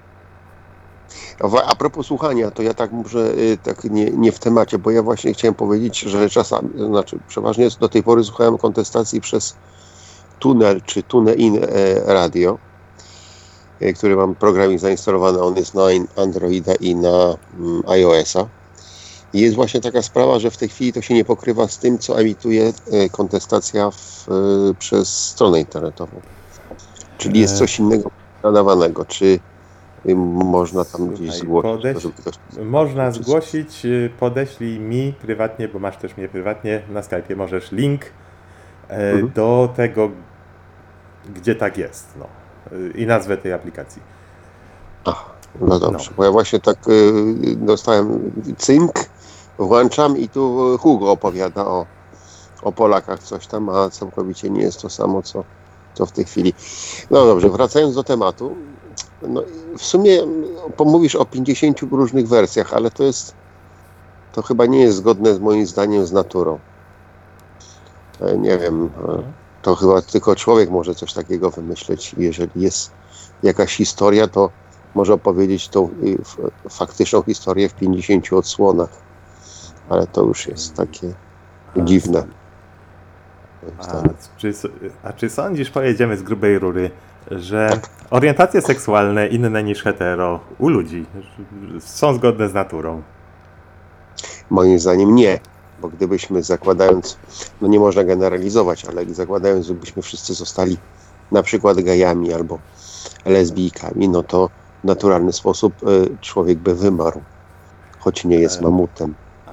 A propos słuchania, to ja tak może tak nie, nie w temacie, bo ja właśnie chciałem powiedzieć, że czasami, znaczy przeważnie do tej pory słuchałem kontestacji przez Tunel czy TuneIn Radio, który mam programik zainstalowany, on jest na Androida i na iOS-a. I jest właśnie taka sprawa, że w tej chwili to się nie pokrywa z tym, co emituje kontestacja w, przez stronę internetową. Czyli jest coś innego nadawanego. Czy można tam gdzieś
Słuchaj,
zgłosić?
podeś...
To, ktoś...
Można zgłosić, podeślij mi prywatnie, bo masz też mnie prywatnie na Skype'ie, możesz link mhm. do tego, gdzie tak jest. No. I nazwę tej aplikacji.
Ach, no dobrze, no. Bo ja właśnie tak y, dostałem cynk, włączam i tu Hugo opowiada o, o Polakach coś tam, a całkowicie nie jest to samo, co, co w tej chwili. No dobrze, wracając do tematu, no, w sumie pomówisz o pięćdziesięciu różnych wersjach, ale to jest, to chyba nie jest zgodne z moim zdaniem z naturą. Nie wiem, to chyba tylko człowiek może coś takiego wymyśleć. Jeżeli jest jakaś historia, to może opowiedzieć tą faktyczną historię w pięćdziesięciu odsłonach. Ale to już jest takie dziwne.
A czy, a czy sądzisz, pojedziemy z grubej rury, że tak. orientacje seksualne inne niż hetero u ludzi są zgodne z naturą?
Moim zdaniem nie. Bo gdybyśmy zakładając, no nie można generalizować, ale zakładając, żebyśmy wszyscy zostali na przykład gejami albo lesbijkami, no to w naturalny sposób człowiek by wymarł, choć nie jest mamutem.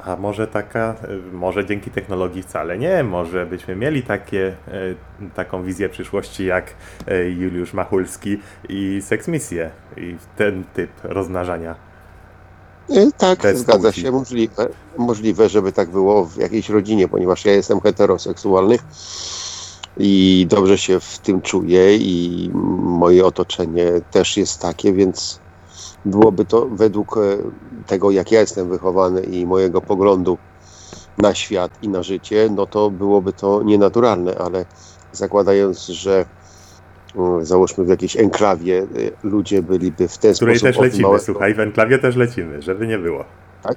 A może taka, może dzięki technologii wcale nie, może byśmy mieli takie, taką wizję przyszłości jak Juliusz Machulski i seksmisję i ten typ rozmnażania.
Tak,
Bez
zgadza
płci.
się. Możliwe, możliwe, żeby tak było w jakiejś rodzinie, ponieważ ja jestem heteroseksualny i dobrze się w tym czuję i moje otoczenie też jest takie, więc byłoby to według tego, jak ja jestem wychowany i mojego poglądu na świat i na życie, no to byłoby to nienaturalne, ale zakładając, że mm, załóżmy w jakiejś enklawie y, ludzie byliby w ten
W której
sposób
też lecimy,
małego-
słuchaj, w enklawie też lecimy, żeby nie było.
Tak?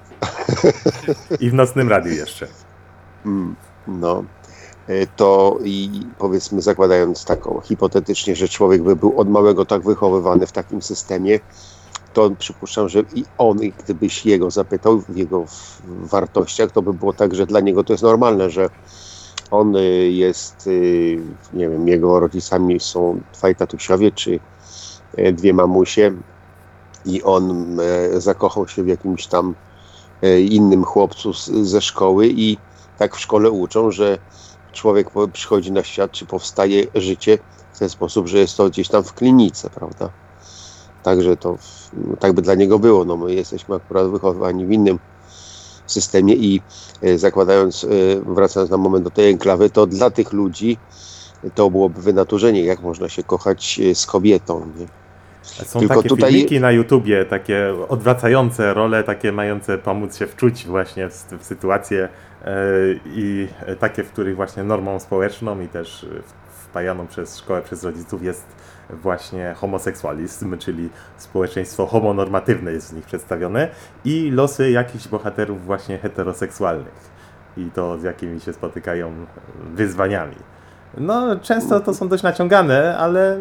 I w nocnym radiu jeszcze.
Mm, No, y, to i powiedzmy zakładając taką hipotetycznie, że człowiek by był od małego tak wychowywany w takim systemie, to przypuszczam, że i on, i gdybyś jego zapytał w jego w- wartościach, to by było tak, że dla niego to jest normalne, że on y, jest, y, nie wiem, jego rodzicami są dwaj tatusiowie, czy y, dwie mamusie i on y, zakochał się w jakimś tam y, innym chłopcu z, ze szkoły i tak w szkole uczą, że człowiek po- przychodzi na świat, czy powstaje życie w ten sposób, że jest to gdzieś tam w klinice, prawda? Także to w- tak by dla niego było. No my jesteśmy akurat wychowywani w innym systemie i e, zakładając, e, wracając na moment do tej enklawy, to dla tych ludzi to byłoby wynaturzenie, jak można się kochać e, z kobietą. Nie?
Są
Tylko
takie
tutaj-
filmiki na YouTubie, takie odwracające role, takie mające pomóc się wczuć właśnie w, w sytuację e, i takie, w których właśnie normą społeczną i też wpajaną przez szkołę, przez rodziców jest właśnie homoseksualizm, czyli społeczeństwo homonormatywne jest w nich przedstawione i losy jakichś bohaterów właśnie heteroseksualnych i to z jakimi się spotykają wyzwaniami. No, często to są dość naciągane, ale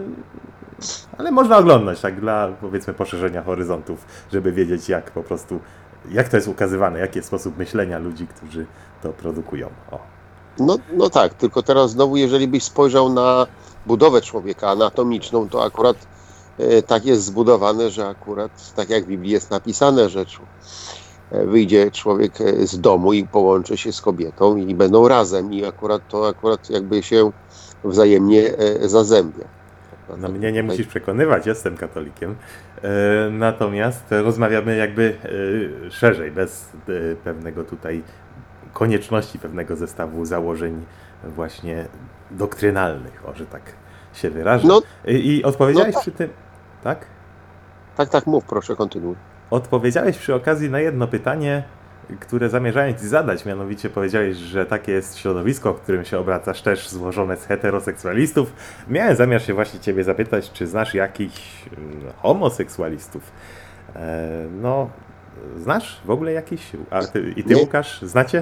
ale można oglądać tak dla, powiedzmy, poszerzenia horyzontów, żeby wiedzieć jak po prostu, jak to jest ukazywane, jaki jest sposób myślenia ludzi, którzy to produkują. O.
No, no tak, tylko teraz znowu, jeżeli byś spojrzał na budowę człowieka anatomiczną, to akurat e, tak jest zbudowane, że akurat tak jak w Biblii jest napisane, że czu- e, wyjdzie człowiek e, z domu i połączy się z kobietą i będą razem i akurat to akurat jakby się wzajemnie e, zazębia.
No mnie nie musisz przekonywać, jestem katolikiem. E, natomiast rozmawiamy jakby e, szerzej, bez e, pewnego tutaj konieczności, pewnego zestawu założeń właśnie doktrynalnych, o, że tak się wyrażę.
No,
I, i odpowiedziałeś
no tak.
przy tym, tak?
tak, tak, mów, proszę, kontynuuj.
Odpowiedziałeś przy okazji na jedno pytanie, które zamierzałem Ci zadać, mianowicie powiedziałeś, że takie jest środowisko, w którym się obracasz, też złożone z heteroseksualistów. Miałem zamiar się właśnie Ciebie zapytać, czy znasz jakichś mm, homoseksualistów? E, no, znasz w ogóle jakiś? A ty, I Ty,
Nie.
Łukasz, znacie?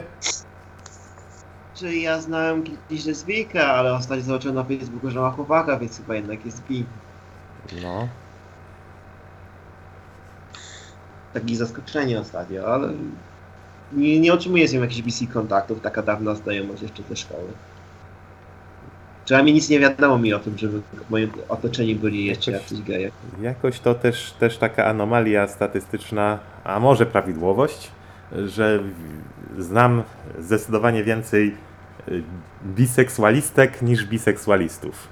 Czy ja znałem kiedyś lesbijkę, ale ostatnio zobaczyłem na Facebooku, że ma chłopaka, więc chyba jednak jest bi.
No.
Takie zaskoczenie ostatnio, ale nie, nie otrzymuję z nią jakichś B C kontaktów, taka dawna znajomość jeszcze ze szkoły. Przynajmniej nic nie wiadomo mi o tym, żeby w moim otoczeniu byli jeszcze jacyś geje.
Jakoś to też, też taka anomalia statystyczna, a może prawidłowość, że w- znam zdecydowanie więcej y, biseksualistek niż biseksualistów.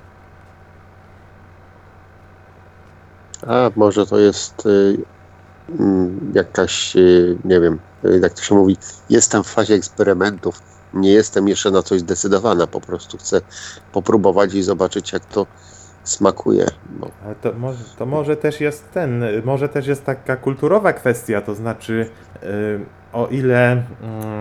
A może to jest y, mm, jakaś, y, nie wiem, y, jak to się mówi, jestem w fazie eksperymentów, nie jestem jeszcze na coś zdecydowana, po prostu chcę popróbować i zobaczyć, jak to smakuje. No.
Ale to może, to może też jest ten, y, może też jest taka kulturowa kwestia, to znaczy y, o ile y,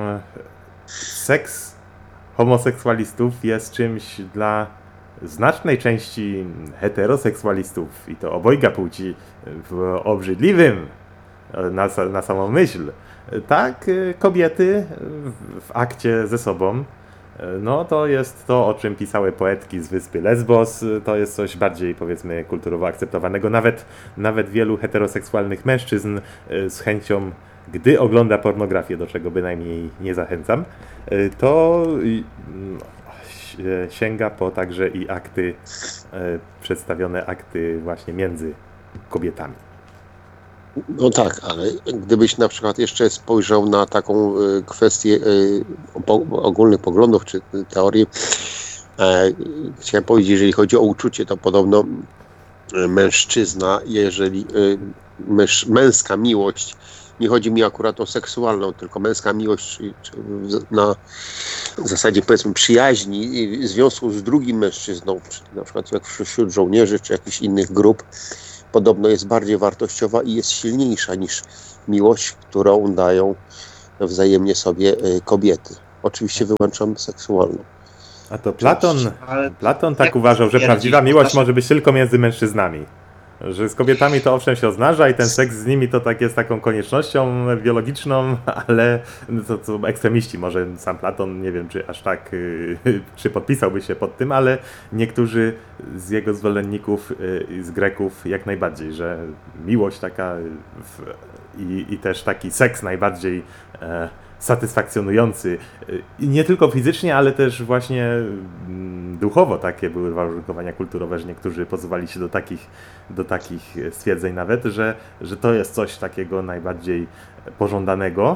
seks homoseksualistów jest czymś dla znacznej części heteroseksualistów i to obojga płci w obrzydliwym y, na, sa- na samą myśl, tak y, kobiety w, w akcie ze sobą. No to jest to, o czym pisały poetki z wyspy Lesbos, to jest coś bardziej, powiedzmy, kulturowo akceptowanego. Nawet, nawet wielu heteroseksualnych mężczyzn y, z chęcią, gdy ogląda pornografię, do czego bynajmniej nie zachęcam, y, to y, no, si- sięga po także i akty, y, przedstawione akty właśnie między kobietami.
No tak, ale gdybyś na przykład jeszcze spojrzał na taką y, kwestię y, po, ogólnych poglądów czy teorii, e, chciałem powiedzieć, jeżeli chodzi o uczucie, to podobno y, mężczyzna, jeżeli y, męż, męska miłość, nie chodzi mi akurat o seksualną, tylko męska miłość czy, czy na zasadzie powiedzmy przyjaźni i związku z drugim mężczyzną, czy na przykład jak wśród żołnierzy czy jakichś innych grup, podobno jest bardziej wartościowa i jest silniejsza niż miłość, którą dają wzajemnie sobie kobiety. Oczywiście wyłączam seksualną.
A to Platon,
Ale
Platon tak
jak
uważał, że
twierdzisz,
prawdziwa
to
miłość
znaczy-
może być tylko między mężczyznami. Że z kobietami to owszem się oznacza i ten seks z nimi to tak jest taką koniecznością biologiczną, ale to, to ekstremiści, może sam Platon, nie wiem czy aż tak, yy, czy podpisałby się pod tym, ale niektórzy z jego zwolenników yy, z Greków jak najbardziej, że miłość taka w, i, i też taki seks najbardziej e, satysfakcjonujący i nie tylko fizycznie, ale też właśnie mm, duchowo takie były warunkowania kulturowe, że niektórzy pozwali się do takich, do takich stwierdzeń nawet, że, że to jest coś takiego najbardziej pożądanego,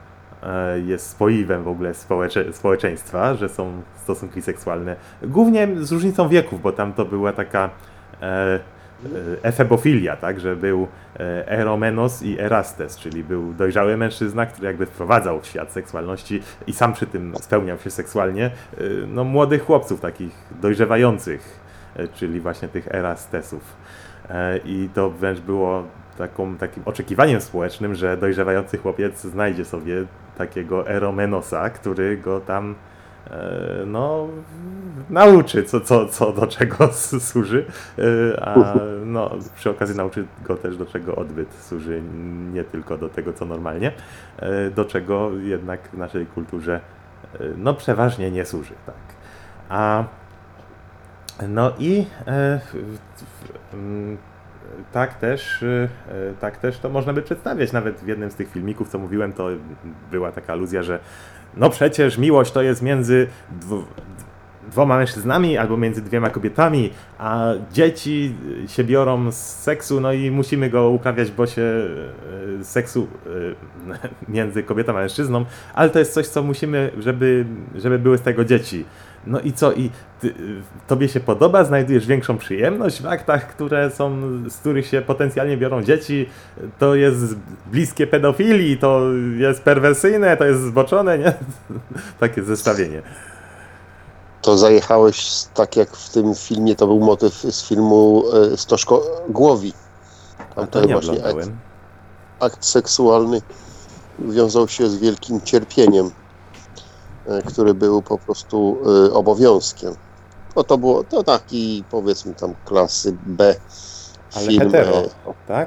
e, jest spoiwem w ogóle społecze, społeczeństwa, że są stosunki seksualne, głównie z różnicą wieków, bo tam to była taka e, efebofilia, tak, że był Eromenos i Erastes, czyli był dojrzały mężczyzna, który jakby wprowadzał w świat seksualności i sam przy tym spełniał się seksualnie, no młodych chłopców takich dojrzewających, czyli właśnie tych Erastesów. I to wręcz było taką, takim oczekiwaniem społecznym, że dojrzewający chłopiec znajdzie sobie takiego Eromenosa, który go tam no, nauczy, co, co, co do czego służy, a no, przy okazji nauczy go też, do czego odbyt służy, nie tylko do tego, co normalnie, do czego jednak w naszej kulturze no, przeważnie nie służy. Tak. A no i e, tak też, tak też to można by przedstawiać. Nawet w jednym z tych filmików, co mówiłem, to była taka aluzja, że no przecież miłość to jest między dwu, dwoma mężczyznami albo między dwiema kobietami, a dzieci się biorą z seksu, no i musimy go uprawiać, bo się z seksu między kobietą a mężczyzną, ale to jest coś, co musimy, żeby, żeby były z tego dzieci. No i co? I ty, tobie się podoba? Znajdujesz większą przyjemność w aktach, które są, z których się potencjalnie biorą dzieci? To jest bliskie pedofilii, to jest perwersyjne, to jest zboczone, nie? Takie zestawienie.
To zajechałeś tak jak w tym filmie, to był motyw z filmu Stożko Głowi. Tam
to
to
nie
właśnie akt,
oglądałem.
akt seksualny wiązał się z wielkim cierpieniem, który był po prostu y, obowiązkiem. No to było to taki, powiedzmy tam klasy B
Ale
film.
hetero,
e,
tak?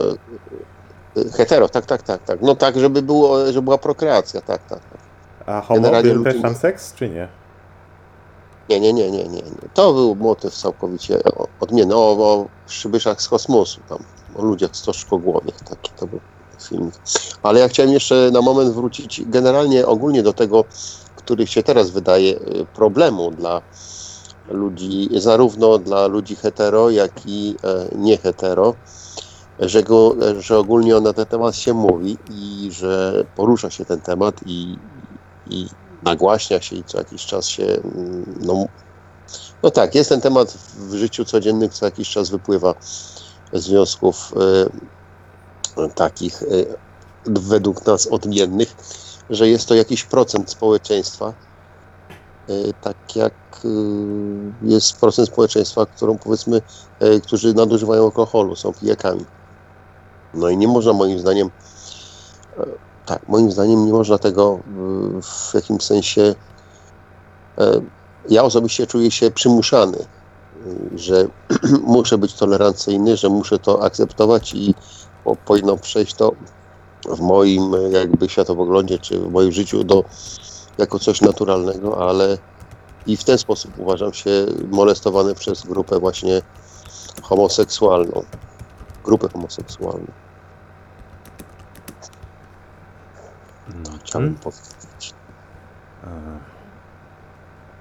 e, e, hetero, tak, tak, tak, tak. No tak, żeby było, żeby była prokreacja, tak, tak. tak.
A homo
Generalnie
był też
ludzie-
tam seks, czy nie?
Nie, nie, nie, nie, nie, nie. To był motyw całkowicie odmienny. O, o przybyszach z kosmosu, tam, o ludziach stożkogłowych, taki to był film. Ale ja chciałem jeszcze na moment wrócić generalnie ogólnie do tego, który się teraz wydaje problemu dla ludzi, zarówno dla ludzi hetero, jak i e, nie hetero, że, go, że ogólnie na ten temat się mówi i że porusza się ten temat i, i nagłaśnia się i co jakiś czas się, no, no tak, jest ten temat w życiu codziennym, co jakiś czas wypływa związków e, takich e, według nas odmiennych, że jest to jakiś procent społeczeństwa, e, tak jak e, jest procent społeczeństwa, którą powiedzmy, e, którzy nadużywają alkoholu, są pijakami. No i nie można moim zdaniem e, tak, moim zdaniem nie można tego w jakimś sensie. Ja osobiście czuję się przymuszany, że muszę być tolerancyjny, że muszę to akceptować i powinno przejść to w moim jakby światopoglądzie czy w moim życiu do, jako coś naturalnego, ale i w ten sposób uważam się molestowany przez grupę właśnie homoseksualną. Grupę homoseksualną.
No,
Chciałbym
hmm.
powiedzieć.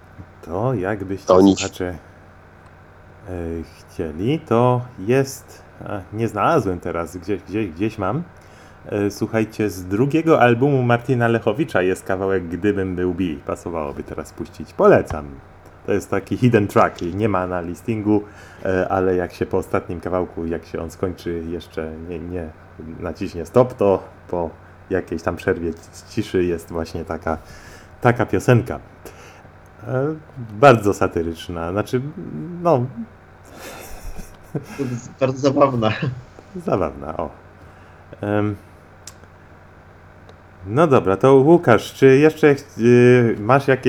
To jakbyście
Oni-
słuchacze e, chcieli, to jest A, nie znalazłem teraz, gdzieś, gdzieś, gdzieś mam. E, słuchajcie, z drugiego albumu Martina Lechowicza jest kawałek Gdybym był Bill. Pasowałoby teraz puścić. Polecam. To jest taki hidden track. Nie ma na listingu, e, ale jak się po ostatnim kawałku, jak się on skończy, jeszcze nie, nie naciśnie stop, to po jakiejś tam przerwie ciszy jest właśnie taka, taka piosenka. E, bardzo satyryczna. Znaczy, no...
Bardzo zabawna.
Zabawna, o. Um, no dobra, to Łukasz, czy jeszcze yy, masz jakieś